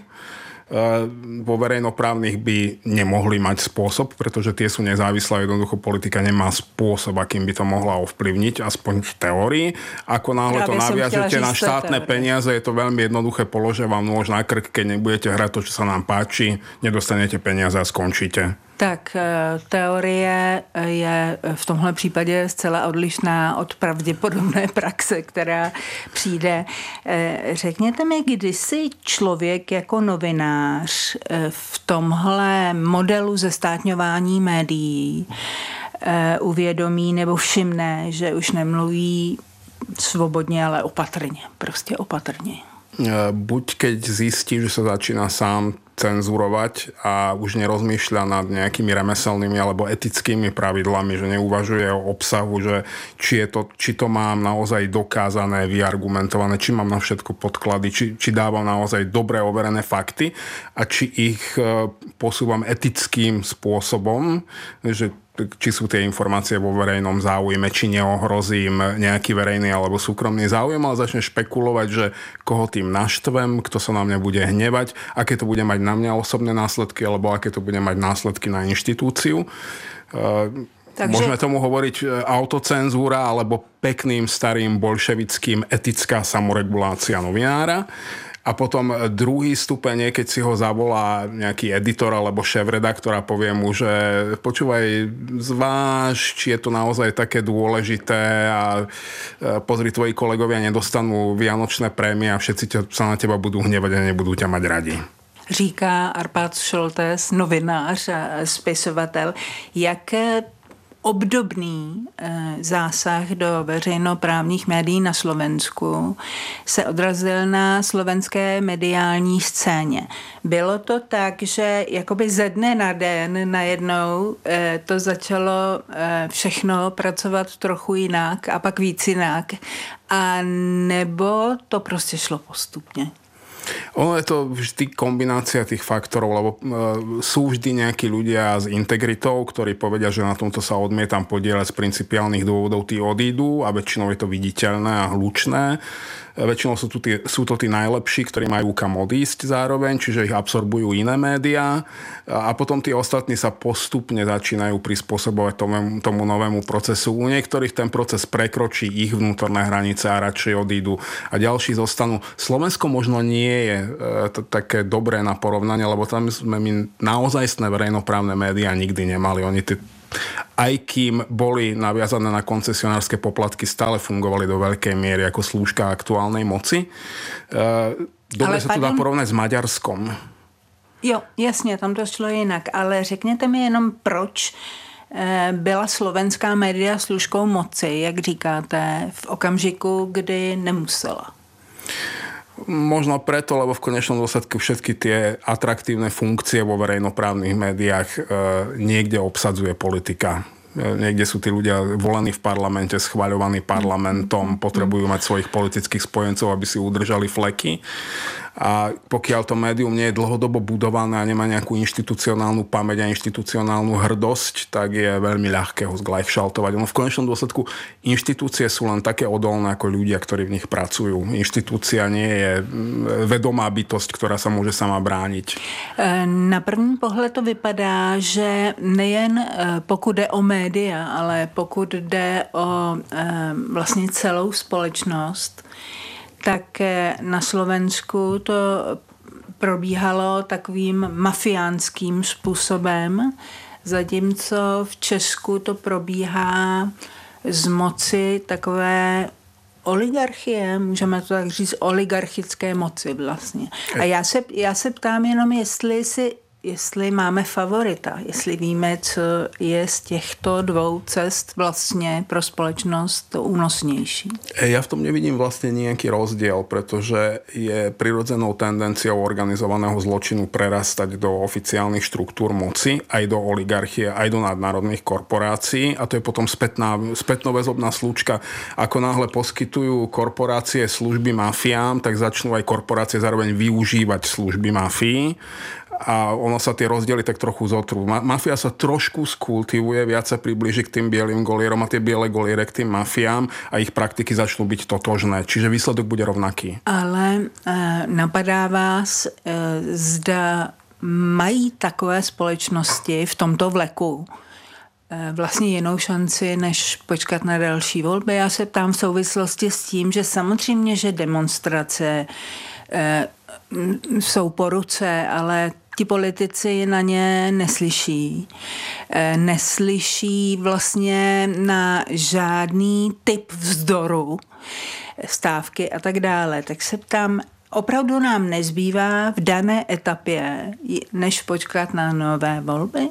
[SPEAKER 6] Vo verejnoprávnych by nemohli mať spôsob, pretože tie sú nezávislé, jednoducho politika nemá spôsob, akým by to mohla ovplyvniť, aspoň v teórii. Ako náhle to naviažete na štátne peniaze, je to veľmi jednoduché, položia vám nôž na krk, keď nebudete hrať to, čo sa nám páči, nedostanete peniaze a skončíte.
[SPEAKER 5] Tak teorie je v tomhle případě zcela odlišná od pravděpodobné praxe, která přijde. Řekněte mi, kdy si člověk jako novinář v tomhle modelu zestátňování médií uvědomí nebo všimne, že už nemluví svobodně, ale opatrně, prostě opatrně.
[SPEAKER 6] Buď keď zistí, že sa začína sám cenzurovať a už nerozmýšľa nad nejakými remeselnými alebo etickými pravidlami, že neuvažuje o obsahu, že či, je to, či to mám naozaj dokázané, vyargumentované, či mám na všetko podklady, či, či dávam naozaj dobre overené fakty a či ich posúvam etickým spôsobom, že či sú tie informácie vo verejnom záujme, či neohrozím nejaký verejný alebo súkromný záujem, ale začne špekulovať, že koho tým naštvem, kto sa na mňa bude hnevať, aké to bude mať na mňa osobné následky, alebo aké to bude mať následky na inštitúciu. Takže... Môžeme tomu hovoriť autocenzúra alebo pekným starým bolševickým etická samoregulácia novinára. A potom druhý stupeň je, keď si ho zavolá nejaký editor alebo šéf-redaktor a povie mu, že počúvaj, zváž, či je to naozaj také dôležité a pozri, tvoji kolegovia nedostanú vianočné prémie a všetci sa na teba budú hnevať a nebudú ťa mať radi.
[SPEAKER 5] Říká Arpád Šoltés, novinář a spisovatel. Jak obdobný zásah do veřejnoprávních médií na Slovensku se odrazil na slovenské mediální scéně. Bylo to tak, že jakoby ze dne na den najednou to začalo všechno pracovat trochu jinak a pak víc jinak, a nebo to prostě šlo postupně?
[SPEAKER 6] Ono je to vždy kombinácia tých faktorov, lebo e, sú vždy nejakí ľudia s integritou, ktorí povedia, že na tomto sa odmietam podieľať z principiálnych dôvodov, tí odídu a väčšinou je to viditeľné a hlučné. Väčšinou sú, tu tí, sú to tí najlepší, ktorí majú kam odísť zároveň, čiže ich absorbujú iné médiá a potom tí ostatní sa postupne začínajú prispôsobovať tomu, tomu novému procesu. U niektorých ten proces prekročí ich vnútorné hranice a radšej odídu a ďalší zostanú. Slovensko možno nie je e, to také dobré na porovnanie, lebo tam sme my naozajstné verejnoprávne médiá nikdy nemali. Oni tie aj kým boli naviazané na koncesionárske poplatky, stále fungovali do veľkej miery ako slúžka aktuálnej moci. Dobre sa to dá porovnať s Maďarskom.
[SPEAKER 5] Jo, jasně, tam to šlo jinak, ale řekněte mi jenom, proč byla slovenská média služkou moci, jak říkáte, v okamžiku, kdy nemusela?
[SPEAKER 6] Možno preto, lebo v konečnom dôsledku všetky tie atraktívne funkcie vo verejnoprávnych médiách e, niekde obsadzuje politika. E, niekde sú tí ľudia volení v parlamente, schvaľovaní parlamentom, potrebujú mať svojich politických spojencov, aby si udržali fleky. A pokiaľ to médium nie je dlhodobo budované a nemá nejakú inštitucionálnu pamäť a inštitucionálnu hrdosť, tak je veľmi ľahké ho zglajšaltovať. No v konečnom dôsledku inštitúcie sú len také odolné ako ľudia, ktorí v nich pracujú. Inštitúcia nie je vedomá bytosť, ktorá sa môže sama brániť.
[SPEAKER 5] Na první pohled to vypadá, že nejen pokud jde o média, ale pokud jde o vlastně celou společnost, tak na Slovensku to probíhalo takovým mafiánským způsobem, zatímco v Česku to probíhá z moci takové oligarchie, můžeme to tak říct, oligarchické moci vlastně. A já se, já se ptám jenom, jestli si jestli máme favorita, jestli víme, co je z těchto dvou cest vlastně pro společnost únosnější.
[SPEAKER 6] Ja v tom nevidím vlastne nejaký rozdiel, pretože je prirodzenou tendenciou organizovaného zločinu prerastať do oficiálnych štruktúr moci, aj do oligarchie, aj do nadnárodných korporácií a to je potom spätná, spätnoväzobná slučka. Ako náhle poskytujú korporácie služby mafiám, tak začnú aj korporácie zároveň využívať služby mafii. A ono sa tie rozdiely tak trochu zotrú. Mafia sa trošku skultivuje, viac sa priblíži k tým bielým golierom a tie biele goliere k tým mafiám a ich praktiky začnú byť totožné. Čiže výsledok bude rovnaký.
[SPEAKER 5] Ale e, napadá vás, e, zda mají takové společnosti v tomto vleku e, vlastně jinou šanci, než počkat na další volby. Já se ptám v souvislosti s tím, že samozřejmě, že demonstrace e, jsou po ruce, ale ti politici na ně neslyší. Neslyší vlastně na žádný typ vzdoru, stávky a tak dále. Tak se ptám, opravdu nám nezbývá v dané etapě, než počkat na nové volby?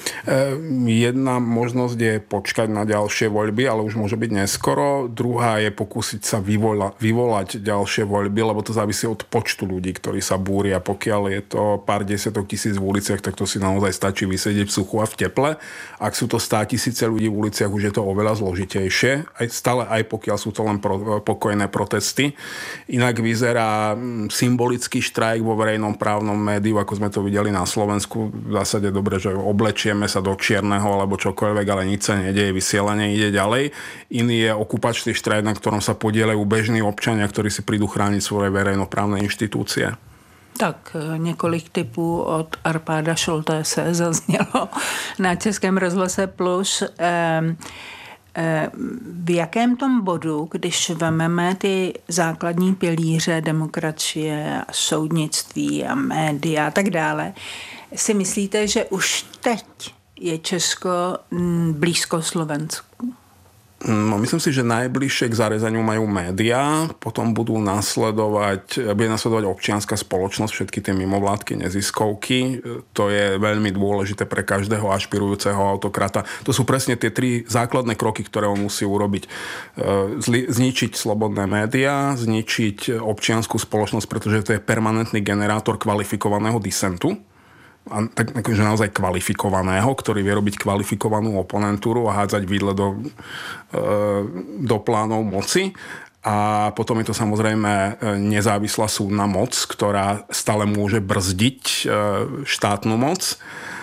[SPEAKER 6] Jedna možnosť je počkať na ďalšie voľby, ale už môže byť neskoro. Druhá je pokúsiť sa vyvola, vyvolať ďalšie voľby, lebo to závisí od počtu ľudí, ktorí sa búria. Pokiaľ je to pár desiatok tisíc v uliciach, tak to si naozaj stačí vysedieť v suchu a v teple. Ak sú to stá tisíce ľudí v uliciach, už je to oveľa zložitejšie. Aj stále aj pokiaľ sú to len pro, pokojné protesty. Inak vyzerá symbolický štrajk vo verejnom právnom médiu, ako sme to videli na Slovensku. V zásade dobre, že oblečie sa do čierneho alebo čokoľvek, ale nič sa nedeje, vysielanie ide ďalej. Iný je okupačný štrajk, na ktorom sa podieľajú bežní občania, ktorí si prídu chrániť svoje verejnoprávne inštitúcie.
[SPEAKER 5] Tak několik typů od Arpáda Šoltése zaznělo na Českém rozhlase Plus. Ehm, V jakém tom bodu, když vememe ty základní pilíře demokracie, soudnictví a média a tak dále, si myslíte, že už teď je Česko blízko Slovensku?
[SPEAKER 6] No, myslím si, že najbližšie k zarezaniu majú médiá, potom budú nasledovať, bude nasledovať občianska spoločnosť, všetky tie mimovládky, neziskovky. To je veľmi dôležité pre každého ašpirujúceho autokrata. To sú presne tie tri základné kroky, ktoré on musí urobiť. Zničiť slobodné médiá, zničiť občiansku spoločnosť, pretože to je permanentný generátor kvalifikovaného disentu. A tak, takže naozaj kvalifikovaného, ktorý vie robiť kvalifikovanú oponentúru a hádzať vidle do, do plánov moci. A potom je to samozrejme nezávislá súdna moc, ktorá stále môže brzdiť štátnu moc.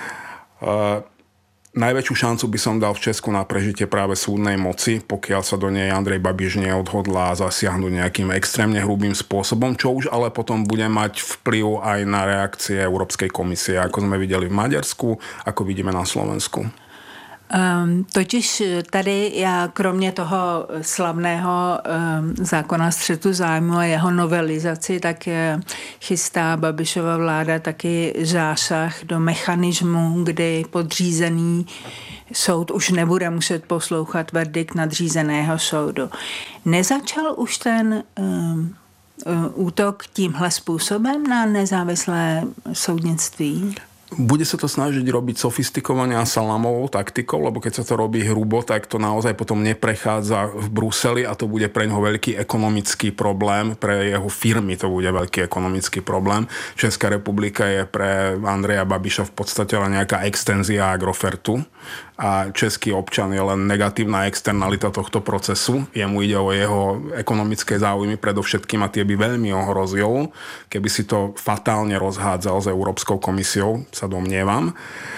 [SPEAKER 6] Najväčšiu šancu by som dal v Česku na prežitie práve súdnej moci, pokiaľ sa do nej Andrej Babiš neodhodlá zasiahnuť nejakým extrémne hrubým spôsobom, čo už ale potom bude mať vplyv aj na reakcie Európskej komisie, ako sme videli v Maďarsku, ako vidíme na Slovensku.
[SPEAKER 5] Um, totiž tady já kromě toho slavného um, zákona střetu zájmu a jeho novelizaci, tak uh, chystá Babišova vláda taky zásah do mechanismu, kdy podřízený soud už nebude muset poslouchat verdikt nadřízeného soudu. Nezačal už ten um, útok tímhle způsobem na nezávislé soudnictví?
[SPEAKER 6] Bude sa to snažiť robiť sofistikovane a salamovou taktikou, lebo keď sa to robí hrubo, tak to naozaj potom neprechádza v Bruseli a to bude pre ňoho veľký ekonomický problém, pre jeho firmy to bude veľký ekonomický problém. Česká republika je pre Andreja Babiša v podstate len nejaká extenzia Agrofertu a český občan je len negatívna externalita tohto procesu. Jemu ide o jeho ekonomické záujmy predovšetkým a tie by veľmi ohrozil, keby si to fatálne rozhádzal s Európskou komisiou, sa domnievam.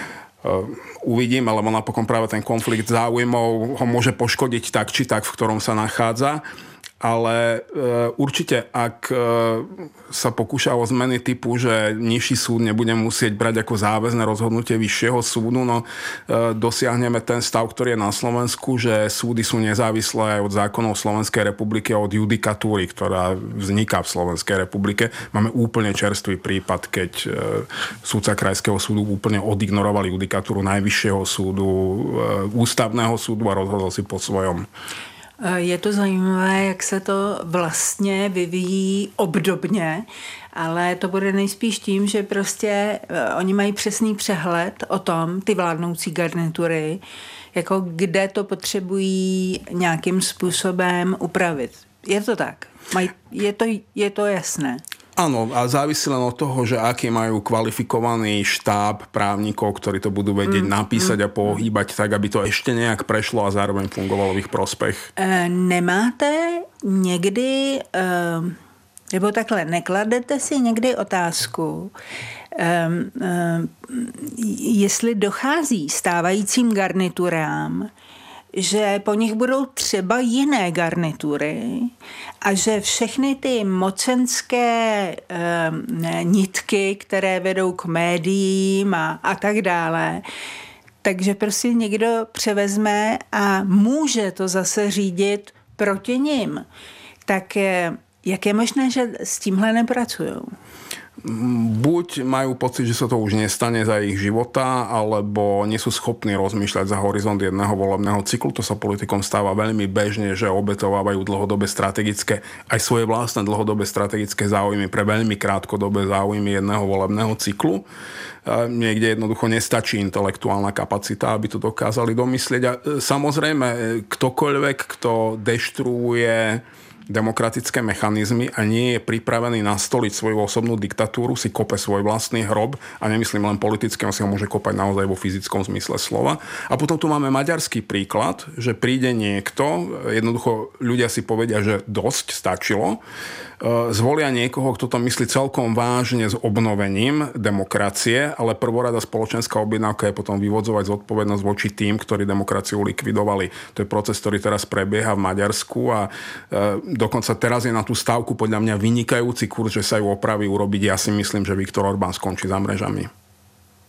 [SPEAKER 6] Uvidím, alebo napokon práve ten konflikt záujmov ho môže poškodiť tak či tak, v ktorom sa nachádza. Ale e, určite, ak e, sa pokúša o zmeny typu, že nižší súd nebude musieť brať ako záväzné rozhodnutie vyššieho súdu, no e, dosiahneme ten stav, ktorý je na Slovensku, že súdy sú nezávislé od zákonov Slovenskej republiky a od judikatúry, ktorá vzniká v Slovenskej republike. Máme úplne čerstvý prípad, keď e, súdca Krajského súdu úplne odignoroval judikatúru Najvyššieho súdu, e, Ústavného súdu a rozhodol si po svojom.
[SPEAKER 5] Je to zajímavé, jak se to vlastně vyvíjí obdobně, ale to bude nejspíš tím, že prostě oni mají přesný přehled o tom, ty vládnoucí garnitury, jako kde to potřebují nějakým způsobem upravit. Je to tak? Je to, je to jasné?
[SPEAKER 6] Áno, a závisí len od toho, že aký majú kvalifikovaný štáb právnikov, ktorí to budú vedieť mm, napísať mm, a pohýbať tak, aby to ešte nejak prešlo a zároveň fungovalo v ich prospech.
[SPEAKER 5] E, nemáte někdy, e, nebo takhle, nekladete si někdy otázku, e, e, jestli dochází stávajícím garniturám, že po nich budou třeba jiné garnitury a že všechny ty mocenské e, nitky, které vedou k médiím a, a tak dále, takže prostě někdo převezme a může to zase řídit proti nim. Tak e, jak je možné, že s tímhle nepracujou?
[SPEAKER 6] Buď majú pocit, že sa to už nestane za ich života, alebo nie sú schopní rozmýšľať za horizont jedného volebného cyklu. To sa politikom stáva veľmi bežne, že obetovávajú dlhodobé strategické, aj svoje vlastné dlhodobé strategické záujmy pre veľmi krátkodobé záujmy jedného volebného cyklu. Niekde jednoducho nestačí intelektuálna kapacita, aby to dokázali domyslieť. A samozrejme, ktokoľvek, kto deštruuje demokratické mechanizmy a nie je pripravený nastoliť svoju osobnú diktatúru, si kope svoj vlastný hrob a nemyslím len politicky, on si ho môže kopať naozaj vo fyzickom zmysle slova. A potom tu máme maďarský príklad, že príde niekto, jednoducho ľudia si povedia, že dosť, stačilo, zvolia niekoho, kto to myslí celkom vážne s obnovením demokracie, ale prvorada spoločenská objednávka je potom vyvodzovať zodpovednosť voči tým, ktorí demokraciu likvidovali. To je proces, ktorý teraz prebieha v Maďarsku a dokonca teraz je na tú stávku podľa mňa vynikajúci kurz, že sa ju opraví urobiť. Ja si myslím, že Viktor Orbán skončí za mrežami.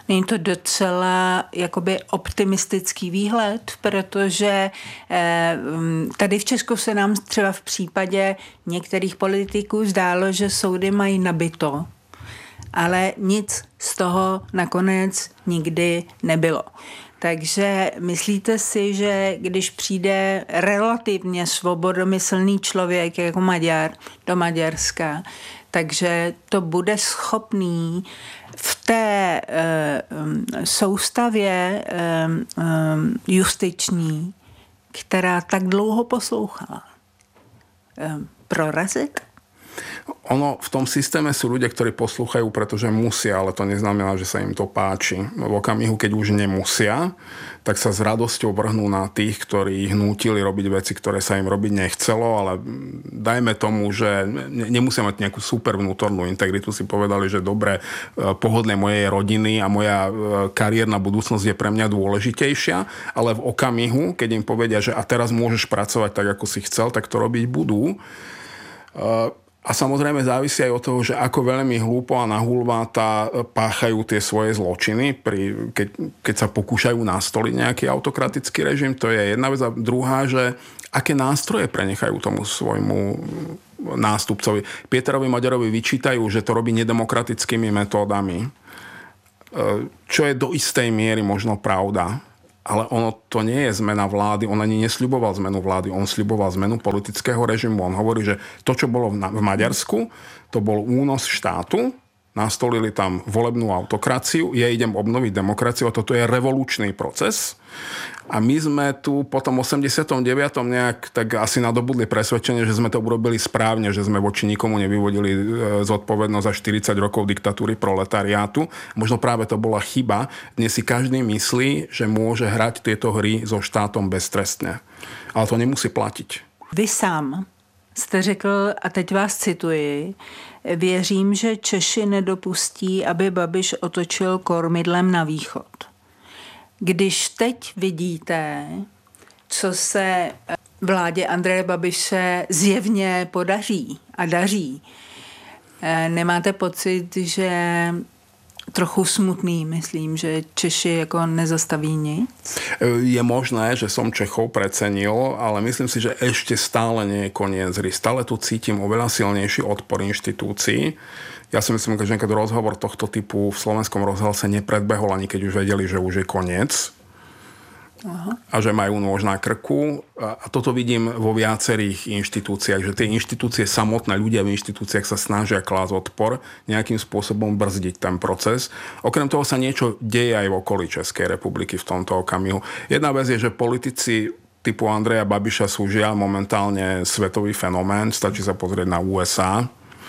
[SPEAKER 5] Není to docela jakoby optimistický výhled, protože tady v Česku se nám třeba v případě některých politiků zdálo, že soudy mají nabito, ale nic z toho nakonec nikdy nebylo. Takže myslíte si, že když přijde relativně svobodomyslný člověk jako Maďar do Maďarska, takže to bude schopný v té uh, soustavě uh, justiční, která tak dlouho poslouchala, uh, prorazit?
[SPEAKER 6] Ono, v tom systéme sú ľudia, ktorí poslúchajú, pretože musia, ale to neznamená, že sa im to páči. V okamihu, keď už nemusia, tak sa s radosťou vrhnú na tých, ktorí ich nútili robiť veci, ktoré sa im robiť nechcelo, ale dajme tomu, že nemusia mať nejakú super vnútornú integritu, si povedali, že dobre, pohodlie mojej rodiny a moja kariérna budúcnosť je pre mňa dôležitejšia, ale v okamihu, keď im povedia, že a teraz môžeš pracovať tak, ako si chcel, tak to robiť budú. A samozrejme závisí aj od toho, že ako veľmi hlúpo a nahulváta páchajú tie svoje zločiny, pri, keď, keď sa pokúšajú nastoliť nejaký autokratický režim. To je jedna vec. A druhá, že aké nástroje prenechajú tomu svojmu nástupcovi. Pieterovi Maďarovi vyčítajú, že to robí nedemokratickými metódami, čo je do istej miery možno pravda. Ale ono to nie je zmena vlády, on ani nesľuboval zmenu vlády, on sľuboval zmenu politického režimu. On hovorí, že to, čo bolo v Maďarsku, to bol únos štátu, nastolili tam volebnú autokraciu, ja idem obnoviť demokraciu a toto je revolučný proces. A my sme tu po tom osemdesiatom deviatom nejak tak asi nadobudli presvedčenie, že sme to urobili správne, že sme voči nikomu nevyvodili zodpovednosť za štyridsať rokov diktatúry proletariátu. Možno práve to bola chyba. Dnes si každý myslí, že môže hrať tieto hry so štátom beztrestne. Ale to nemusí platiť.
[SPEAKER 5] Vy sám jste řekl, a teď vás cituji, věřím, že Češi nedopustí, aby Babiš otočil kormidlem na východ. Když teď vidíte, co se vládě Andreje Babiše zjevně podaří a daří, nemáte pocit, že trochu smutný, myslím, že Češi jako nezastaví nic?
[SPEAKER 6] Je možné, že som Čechov precenil, ale myslím si, že ešte stále nie je koniec hry. Stále tu cítim oveľa silnejší odpor inštitúcií. Ja si myslím, že niekedy rozhovor tohto typu v slovenskom rozhlase nepredbehol, ani keď už vedeli, že už je koniec. Aha. A že majú nôž na krku. A toto vidím vo viacerých inštitúciách, že tie inštitúcie samotné, ľudia v inštitúciách sa snažia klásť odpor, nejakým spôsobom brzdiť ten proces. Okrem toho sa niečo deje aj v okolí Českej republiky v tomto okamihu. Jedna vec je, že politici typu Andreja Babiša sú žiaľ momentálne svetový fenomén, stačí sa pozrieť na ú es á.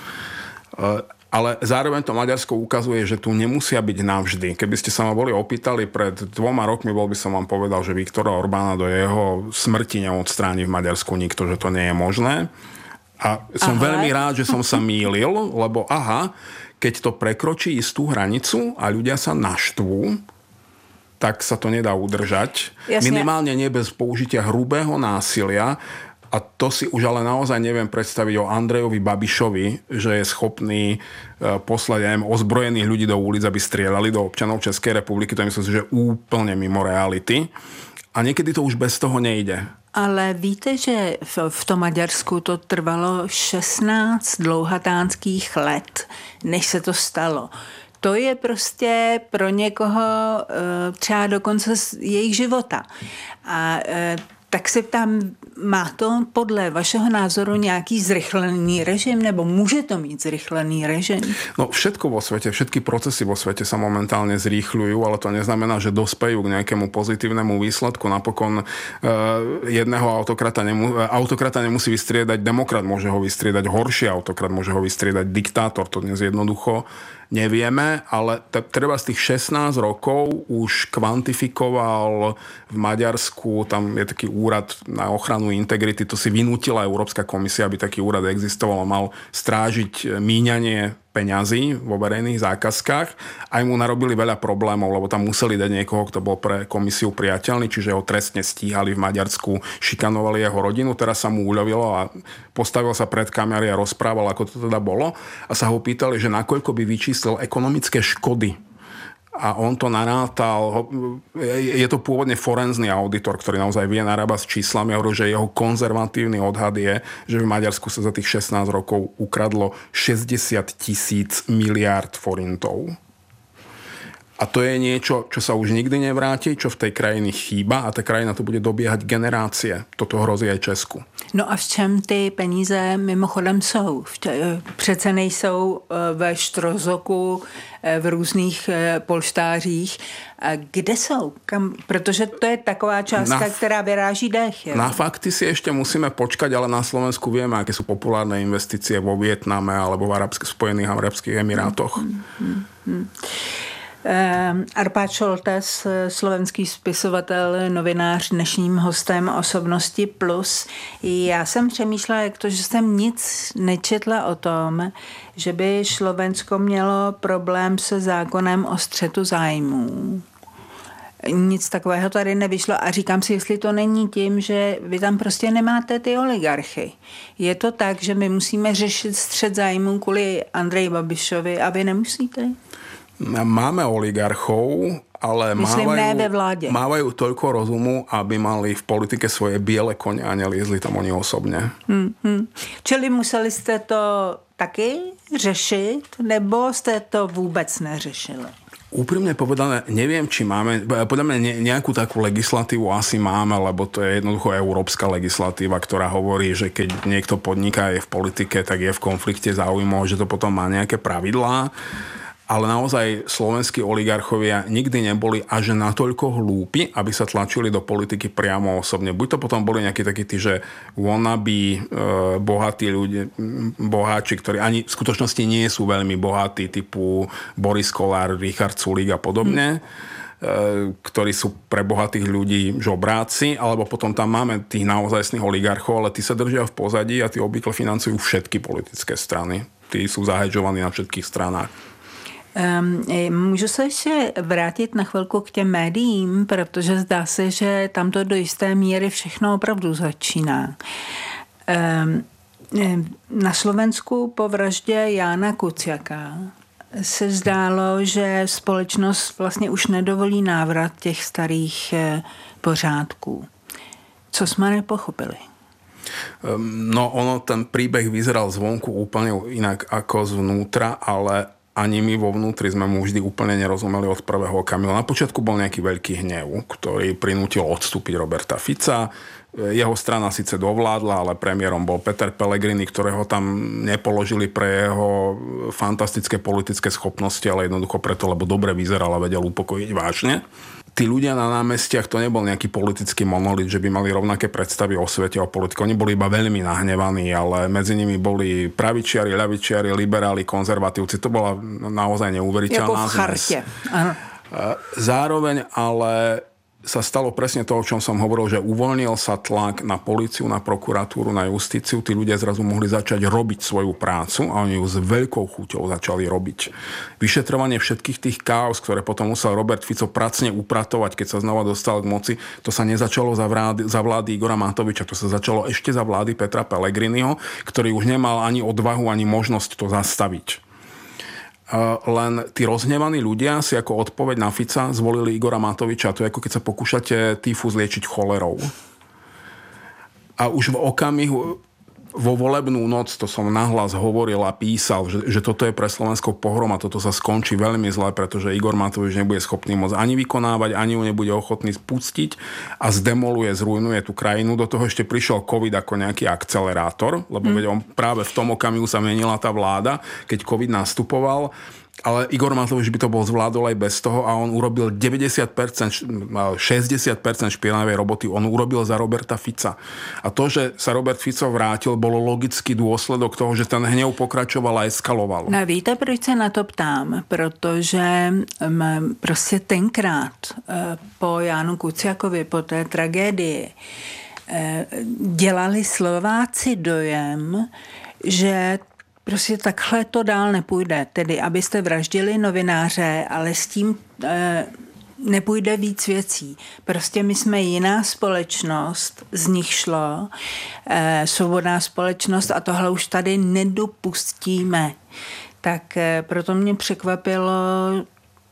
[SPEAKER 6] Ale zároveň to Maďarsko ukazuje, že tu nemusia byť navždy. Keby ste sa ma boli opýtali pred dvoma rokmi, bol by som vám povedal, že Viktora Orbána do jeho smrti neodstráni v Maďarsku nikto, že to nie je možné. A som aha. veľmi rád, že som sa mýlil, lebo aha, keď to prekročí istú hranicu a ľudia sa naštvú, tak sa to nedá udržať. Jasne. Minimálne nie bez použitia hrubého násilia. A to si už ale naozaj neviem predstaviť o Andrejovi Babišovi, že je schopný poslať aj ozbrojených ľudí do ulic, aby strieľali do občanov Českej republiky. To myslím si, že úplne mimo reality. A niekedy to už bez toho nejde.
[SPEAKER 5] Ale víte, že v, v tom Maďarsku to trvalo šestnáct dlouhatánských let, než se to stalo. To je prostě pro někoho třeba do konce jejich života. A tak se ptám, má to podle vašeho názoru nějaký zrychlený režim, nebo může to mít zrychlený režim?
[SPEAKER 6] No všetko vo svete, všetky procesy vo svete sa momentálne zrýchľujú, ale to neznamená, že dospejú k nejakému pozitívnemu výsledku. Napokon e, jedného autokrata, nemu, autokrata nemusí vystriedať demokrat, môže ho vystriedať horší autokrat, môže ho vystriedať diktátor, to dnes jednoducho nevieme, ale t- treba z tých šestnásť rokov už kvantifikoval v Maďarsku, tam je taký úrad na ochranu integrity, to si vynútila Európska komisia, aby taký úrad existoval, mal strážiť míňanie peňazí vo verejných zákazkách. Aj mu narobili veľa problémov, lebo tam museli dať niekoho, kto bol pre komisiu priateľný, čiže ho trestne stíhali v Maďarsku, šikanovali jeho rodinu, teraz sa mu uľavilo a postavil sa pred kamery a rozprával, ako to teda bolo. A sa ho pýtali, že nakoľko by vyčíslil ekonomické škody, a on to narátal, je to pôvodne forenzný auditor, ktorý naozaj vie narábať s číslami, hovorí, že jeho konzervatívny odhad je, že v Maďarsku sa za tých šestnásť rokov ukradlo šesťdesiat tisíc miliárd forintov. A to je niečo, čo sa už nikdy nevráti, čo v tej krajine chýba a tá krajina to bude dobiehať generácie. Toto hrozí aj Česku.
[SPEAKER 5] No a v čem ty peníze mimochodem jsou? Přece nejsou ve Štrozoku, v různých polštářích. Kde jsou? Kam? Protože to je taková částka, na, která vyráží dech. Je?
[SPEAKER 6] Na fakty si ešte musíme počkať, ale na Slovensku vieme, aké sú populárne investície vo Vietname alebo v Arabských, Spojených Arabských Emirátoch. Hmm, hmm, hmm.
[SPEAKER 5] Arpád Šoltes, slovenský spisovatel, novinář, dnešním hostem Osobnosti plus. Já jsem přemýšlela, jak to, že jsem nic nečetla o tom, že by Slovensko mělo problém se zákonem o střetu zájmů. Nic takového tady nevyšlo a říkám si, jestli to není tím, že vy tam prostě nemáte ty oligarchy. Je to tak, že my musíme řešit střet zájmů kvůli Andreji Babišovi a vy nemusíte?
[SPEAKER 6] Máme oligarchov, ale
[SPEAKER 5] Myslím,
[SPEAKER 6] mávajú, mávajú toľko rozumu, aby mali v politike svoje biele kone a neliezli tam oni osobne.
[SPEAKER 5] Hmm, hmm. Čili museli jste to taky řešit, nebo jste to vůbec neřešili?
[SPEAKER 6] Úprimne povedané, neviem, či máme, podľa mňa nejakú takú legislatívu asi máme, lebo to je jednoducho európska legislatíva, ktorá hovorí, že keď niekto podniká je v politike, tak je v konflikte záujmov, že to potom má nejaké pravidlá. Ale naozaj slovenskí oligarchovia nikdy neboli až natoľko hlúpi, aby sa tlačili do politiky priamo osobne. Buď to potom boli nejakí takí tí, že wannabe, e, bohatí ľudia, boháči, ktorí ani v skutočnosti nie sú veľmi bohatí, typu Boris Kollár, Richard Sulík a podobne, hmm. e, ktorí sú pre bohatých ľudí žobráci, alebo potom tam máme tých naozajstných oligarchov, ale tí sa držia v pozadí a tí obvykle financujú všetky politické strany. Tí sú zahedžovaní na všetkých stranách.
[SPEAKER 5] Um, můžu se ještě vrátit na chvilku k těm médiím, protože zdá se, že tam to do jisté míry všechno opravdu začíná. Um, na Slovensku po vraždě Jána Kuciaka se zdálo, že společnost vlastně už nedovolí návrat těch starých pořádků. Co jsme nepochopili?
[SPEAKER 6] No ono, ten príbeh vyzeral zvonku úplne inak ako zvnútra, ale ani my vo vnútri sme mu vždy úplne nerozumeli od prvého okamihu. Na počiatku bol nejaký veľký hnev, ktorý prinútil odstúpiť Roberta Fica. Jeho strana síce dovládla, ale premiérom bol Peter Pellegrini, ktorého tam nepoložili pre jeho fantastické politické schopnosti, ale jednoducho preto, lebo dobre vyzeral a vedel upokojiť vážne. Tí ľudia na námestiach, to nebol nejaký politický monolit, že by mali rovnaké predstavy o svete, o politike. Oni boli iba veľmi nahnevaní, ale medzi nimi boli pravičiari, ľavičiari, liberáli, konzervatívci. To bola naozaj neuveriteľná
[SPEAKER 5] zmes. Jako v charte. Áno.
[SPEAKER 6] Zároveň ale sa stalo presne to, o čom som hovoril, že uvoľnil sa tlak na políciu, na prokuratúru, na justíciu. Tí ľudia zrazu mohli začať robiť svoju prácu a oni ju s veľkou chuťou začali robiť. Vyšetrovanie všetkých tých káuz, ktoré potom musel Robert Fico pracne upratovať, keď sa znova dostal k moci, to sa nezačalo za vlády, za vlády Igora Matoviča, to sa začalo ešte za vlády Petra Pellegriniho, ktorý už nemal ani odvahu, ani možnosť to zastaviť. Len tí rozhnevaní ľudia si ako odpoveď na Fica zvolili Igora Matoviča. To je ako keď sa pokúšate tyfus liečiť cholerou. A už v okamihu, vo volebnú noc, to som nahlas hovoril a písal, že, že toto je pre Slovensko pohroma, toto sa skončí veľmi zle, pretože Igor Matovič nebude schopný moc ani vykonávať, ani ju nebude ochotný spustiť a zdemoluje, zrujnuje tú krajinu. Do toho ešte prišiel COVID ako nejaký akcelerátor, lebo hmm. veď on práve v tom okamihu sa menila tá vláda, keď COVID nastupoval. Ale Igor Matovič by to bol zvládol aj bez toho a on urobil deväťdesiat percent, šesťdesiat percent špinavej roboty. On urobil za Roberta Fica. A to, že sa Robert Fico vrátil, bolo logický dôsledok toho, že ten hnev pokračoval a eskaloval.
[SPEAKER 5] No víte, proč se na to ptám? Protože prostě tenkrát po Jánu Kuciakovi, po té tragédii, dělali Slováci dojem, že prostě takhle to dál nepůjde. Tedy, abyste vraždili novináře, ale s tím e, nepůjde víc věcí. Prostě my jsme jiná společnost, z nich šlo, e, svobodná společnost a tohle už tady nedopustíme. Tak e, proto mě překvapilo,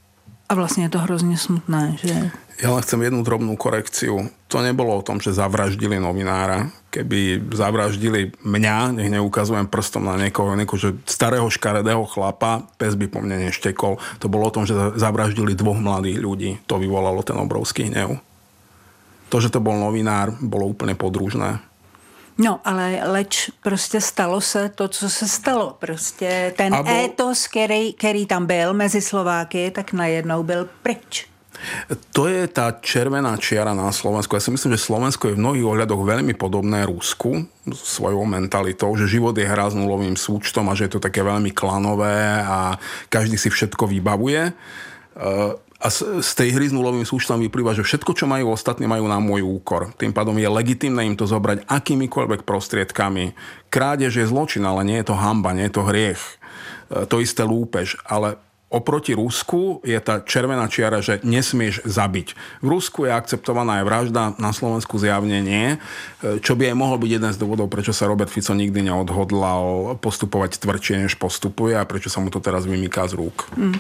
[SPEAKER 5] A vlastně je to hrozně smutné, že?
[SPEAKER 6] Ja len chcem jednu drobnú korekciu. To nebolo o tom, že zavraždili novinára. Keby zavraždili mňa, nech neukazujem prstom na niekoho, niekoho že starého škaredého chlapa, pes by po mne neštekol. To bolo o tom, že zavraždili dvoch mladých ľudí. To vyvolalo ten obrovský hnev. To, že to bol novinár, bolo úplne podružné.
[SPEAKER 5] No, ale leč prostě stalo se to, co se stalo. Prostě ten
[SPEAKER 6] Abo...
[SPEAKER 5] étos, který, který tam byl mezi Slováky, tak najednou byl pryč.
[SPEAKER 6] To je tá červená čiara na Slovensku. Ja si myslím, že Slovensko je v mnohých ohľadoch veľmi podobné Rusku svojou mentalitou, že život je hra s nulovým súčtom a že je to také veľmi klanové a každý si všetko vybavuje. A z tej hry s nulovým súčtom vyplýva, že všetko, čo majú ostatní, majú na môj úkor. Tým pádom je legitímne im to zobrať akýmikoľvek prostriedkami. Krádež je zločin, ale nie je to hanba, nie je to hriech. To isté lúpež, ale oproti Rusku je tá červená čiara, že nesmieš zabiť. V Rusku je akceptovaná aj vražda, na Slovensku zjavne nie, čo by aj mohol byť jeden z dôvodov, prečo sa Robert Fico nikdy neodhodlal postupovať tvrdšie, než postupuje a prečo sa mu to teraz vymýká z rúk. Hmm.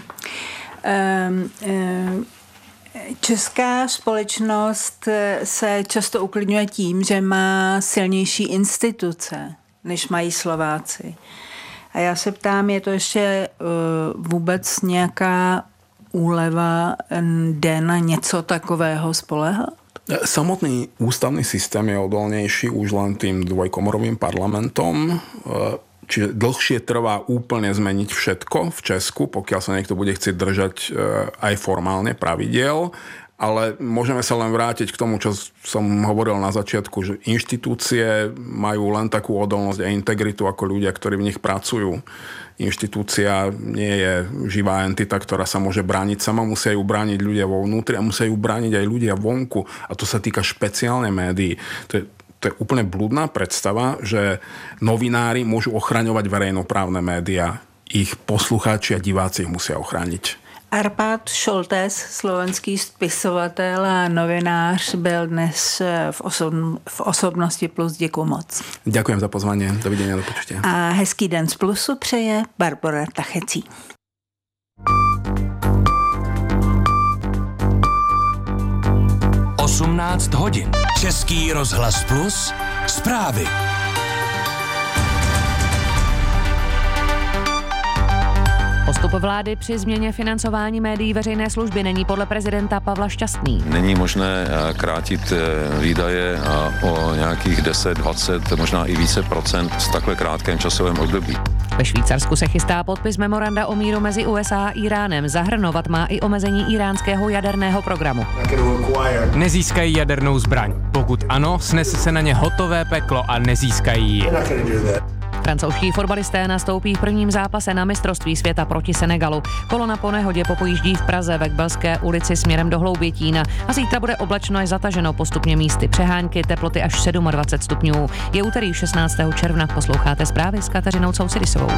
[SPEAKER 5] Um, um... Česká společnost se často uklidňuje tím, že má silnější instituce, než mají Slováci. A já se ptám, je to ještě uh, vůbec nějaká úleva, jde na něco takového spoléhat?
[SPEAKER 6] Samotný ústavný systém je odolnejší už len tým dvojkomorovým parlamentom. Čiže dlhšie trvá úplne zmeniť všetko v Česku, pokiaľ sa niekto bude chcieť držať aj formálne pravidiel. Ale môžeme sa len vrátiť k tomu, čo som hovoril na začiatku, že inštitúcie majú len takú odolnosť a integritu ako ľudia, ktorí v nich pracujú. Inštitúcia nie je živá entita, ktorá sa môže brániť sama, musia ju brániť ľudia vo vnútri a musia ju brániť aj ľudia vonku. A to sa týka špeciálne médií. To je To je úplne blúdna predstava, že novinári môžu ochraňovať verejnoprávne médiá. Ich poslucháči a diváci ich musia ochrániť.
[SPEAKER 5] Arpád Šoltés, slovenský spisovatel a novinář, byl dnes v, osob- v Osobnosti Plus. Děkuji moc.
[SPEAKER 6] Ďakujem za pozvanie. Dovidenia, do počutia.
[SPEAKER 5] A hezký den z Plusu přeje Barbora Tachecí.
[SPEAKER 4] osmnáct hodin. Český rozhlas Plus. Zprávy.
[SPEAKER 3] Postup vlády při změně financování médií veřejné služby není podle prezidenta Pavla šťastný.
[SPEAKER 7] Není možné krátit výdaje o nějakých deset, dvacet, možná i více procent v takhle krátkém časovém období.
[SPEAKER 3] Ve Švýcarsku se chystá podpis memoranda o míru mezi U S A a Iránem. Zahrnovat má i omezení iránského jaderného programu.
[SPEAKER 8] Nezískají jadernou zbraň. Pokud ano, snese se na ně hotové peklo a nezískají ji.
[SPEAKER 3] Francouzští fotbalisté nastoupí v prvním zápase na mistrovství světa proti Senegalu. Kolona po nehodě popojíždí v Praze ve Kbelské ulici směrem do Hloubětína a zítra bude oblačno až zataženo, postupně místy přehánky, teploty až dvacet sedm stupňů. Je úterý šestnáctého června, posloucháte zprávy s Kateřinou Cousidisovou.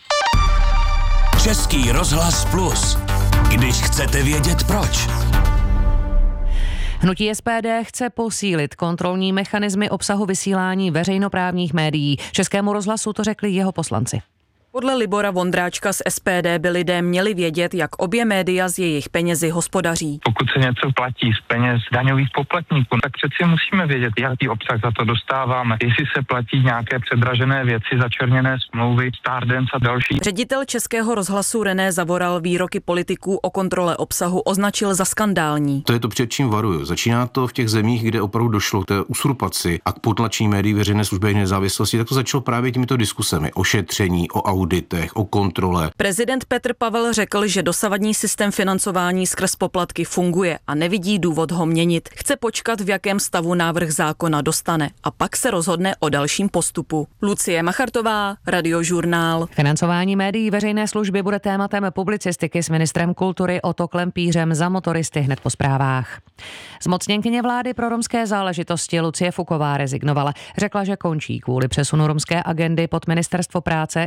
[SPEAKER 4] Český rozhlas Plus. Když chcete vědět proč.
[SPEAKER 3] Hnutí S P D chce posílit kontrolní mechanismy obsahu vysílání veřejnoprávních médií. Českému rozhlasu to řekli jeho poslanci.
[SPEAKER 9] Podle Libora Vondráčka z S P D by lidé měli vědět, jak obě média z jejich penězi hospodaří.
[SPEAKER 10] Pokud se něco platí z peněz daňových poplatníků, tak přeci musíme vědět, jaký obsah za to dostáváme. Jestli se platí nějaké předražené věci, začerněné smlouvy, Stardance a další.
[SPEAKER 9] Ředitel Českého rozhlasu René Zavoral výroky politiků o kontrole obsahu označil za skandální.
[SPEAKER 1] To je to, před čím varuju. Začíná to v těch zemích, kde opravdu došlo k té usurpaci a k potlačení médií veřejné služby nezávislosti, tak to začalo právě těmito diskusemi o šetření, o auditech, o kontrole.
[SPEAKER 9] Prezident Petr Pavel řekl, že dosavadní systém financování skrz poplatky funguje a nevidí důvod ho měnit. Chce počkat, v jakém stavu návrh zákona dostane a pak se rozhodne o dalším postupu. Lucie Machartová, Radiožurnál.
[SPEAKER 3] Financování médií veřejné služby bude tématem publicistiky s ministrem kultury Otto Klempířem za Motoristy hned po zprávách. Zmocněnkyně vlády pro romské záležitosti Lucie Fuková rezignovala. Řekla, že končí kvůli přesunu romské agendy pod ministerstvo práce i rozdíl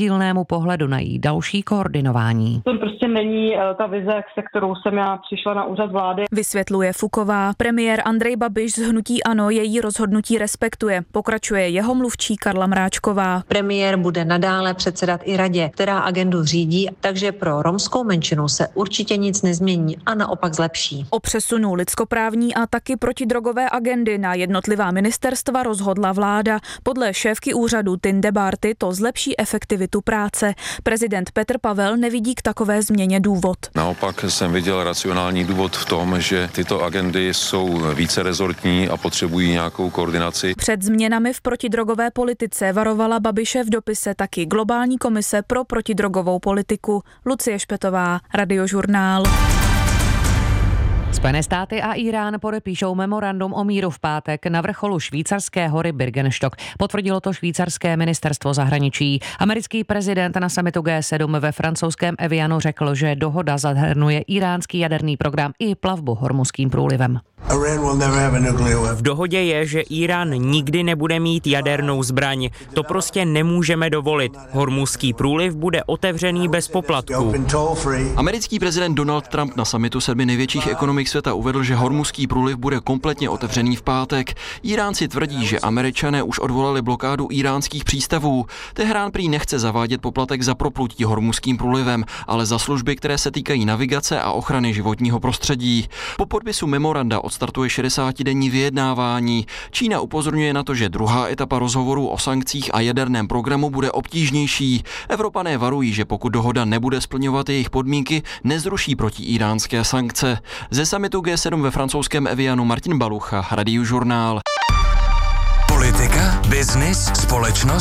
[SPEAKER 3] rozdílnému pohledu na její další koordinování.
[SPEAKER 11] To prostě není ta vize, se kterou jsem já přišla na úřad vlády.
[SPEAKER 9] Vysvětluje Fuková. Premiér Andrej Babiš z hnutí ANO její rozhodnutí respektuje. Pokračuje jeho mluvčí Karla Mráčková.
[SPEAKER 12] Premiér bude nadále předsedat i radě, která agendu řídí, takže pro romskou menšinu se určitě nic nezmění a naopak zlepší.
[SPEAKER 9] O přesunu lidskoprávní a taky protidrogové agendy na jednotlivá ministerstva rozhodla vláda. Podle šéfky úřadu Tinde Barty to zlepší efektivitu práce. Prezident Petr Pavel nevidí k takové změně důvod.
[SPEAKER 7] Naopak jsem viděl racionální důvod v tom, že tyto agendy jsou více rezortní a potřebují nějakou koordinaci.
[SPEAKER 9] Před změnami v protidrogové politice varovala Babiše v dopise taky globální komise pro protidrogovou politiku. Lucie Špetová, Radiožurnál.
[SPEAKER 3] Spojené státy a Irán podepíšou memorandum o míru v pátek na vrcholu švýcarské hory Birkenstock. Potvrdilo to švýcarské ministerstvo zahraničí. Americký prezident na summitu G sedm ve francouzském Evianu řekl, že dohoda zahrnuje iránský jaderný program i plavbu Hormuzským průlivem.
[SPEAKER 13] V dohodě je, že Irán nikdy nebude mít jadernou zbraň. To prostě nemůžeme dovolit. Hormuzský průliv bude otevřený bez poplatků.
[SPEAKER 14] Americký prezident Donald Trump na summitu sedmi největších ekonomik světa uvedl, že Hormuzský průliv bude kompletně otevřený v pátek. Iránci tvrdí, že Američané už odvolali blokádu iránských přístavů. Teherán prý nechce zavádět poplatek za proplutí Hormuzským průlivem, ale za služby, které se týkají navigace a ochrany životního prostředí. Po podpisu memoranda odstartuje šedesátidenní vyjednávání. Čína upozorňuje na to, že druhá etapa rozhovorů o sankcích a jaderném programu bude obtížnější. Evropané varují, že pokud dohoda nebude splňovat jejich podmínky, nezruší protiíránské sankce. Ze summitu G sedm ve francouzském Evianu Martin Balucha, Radiožurnál.
[SPEAKER 4] Politika, biznis, společnost.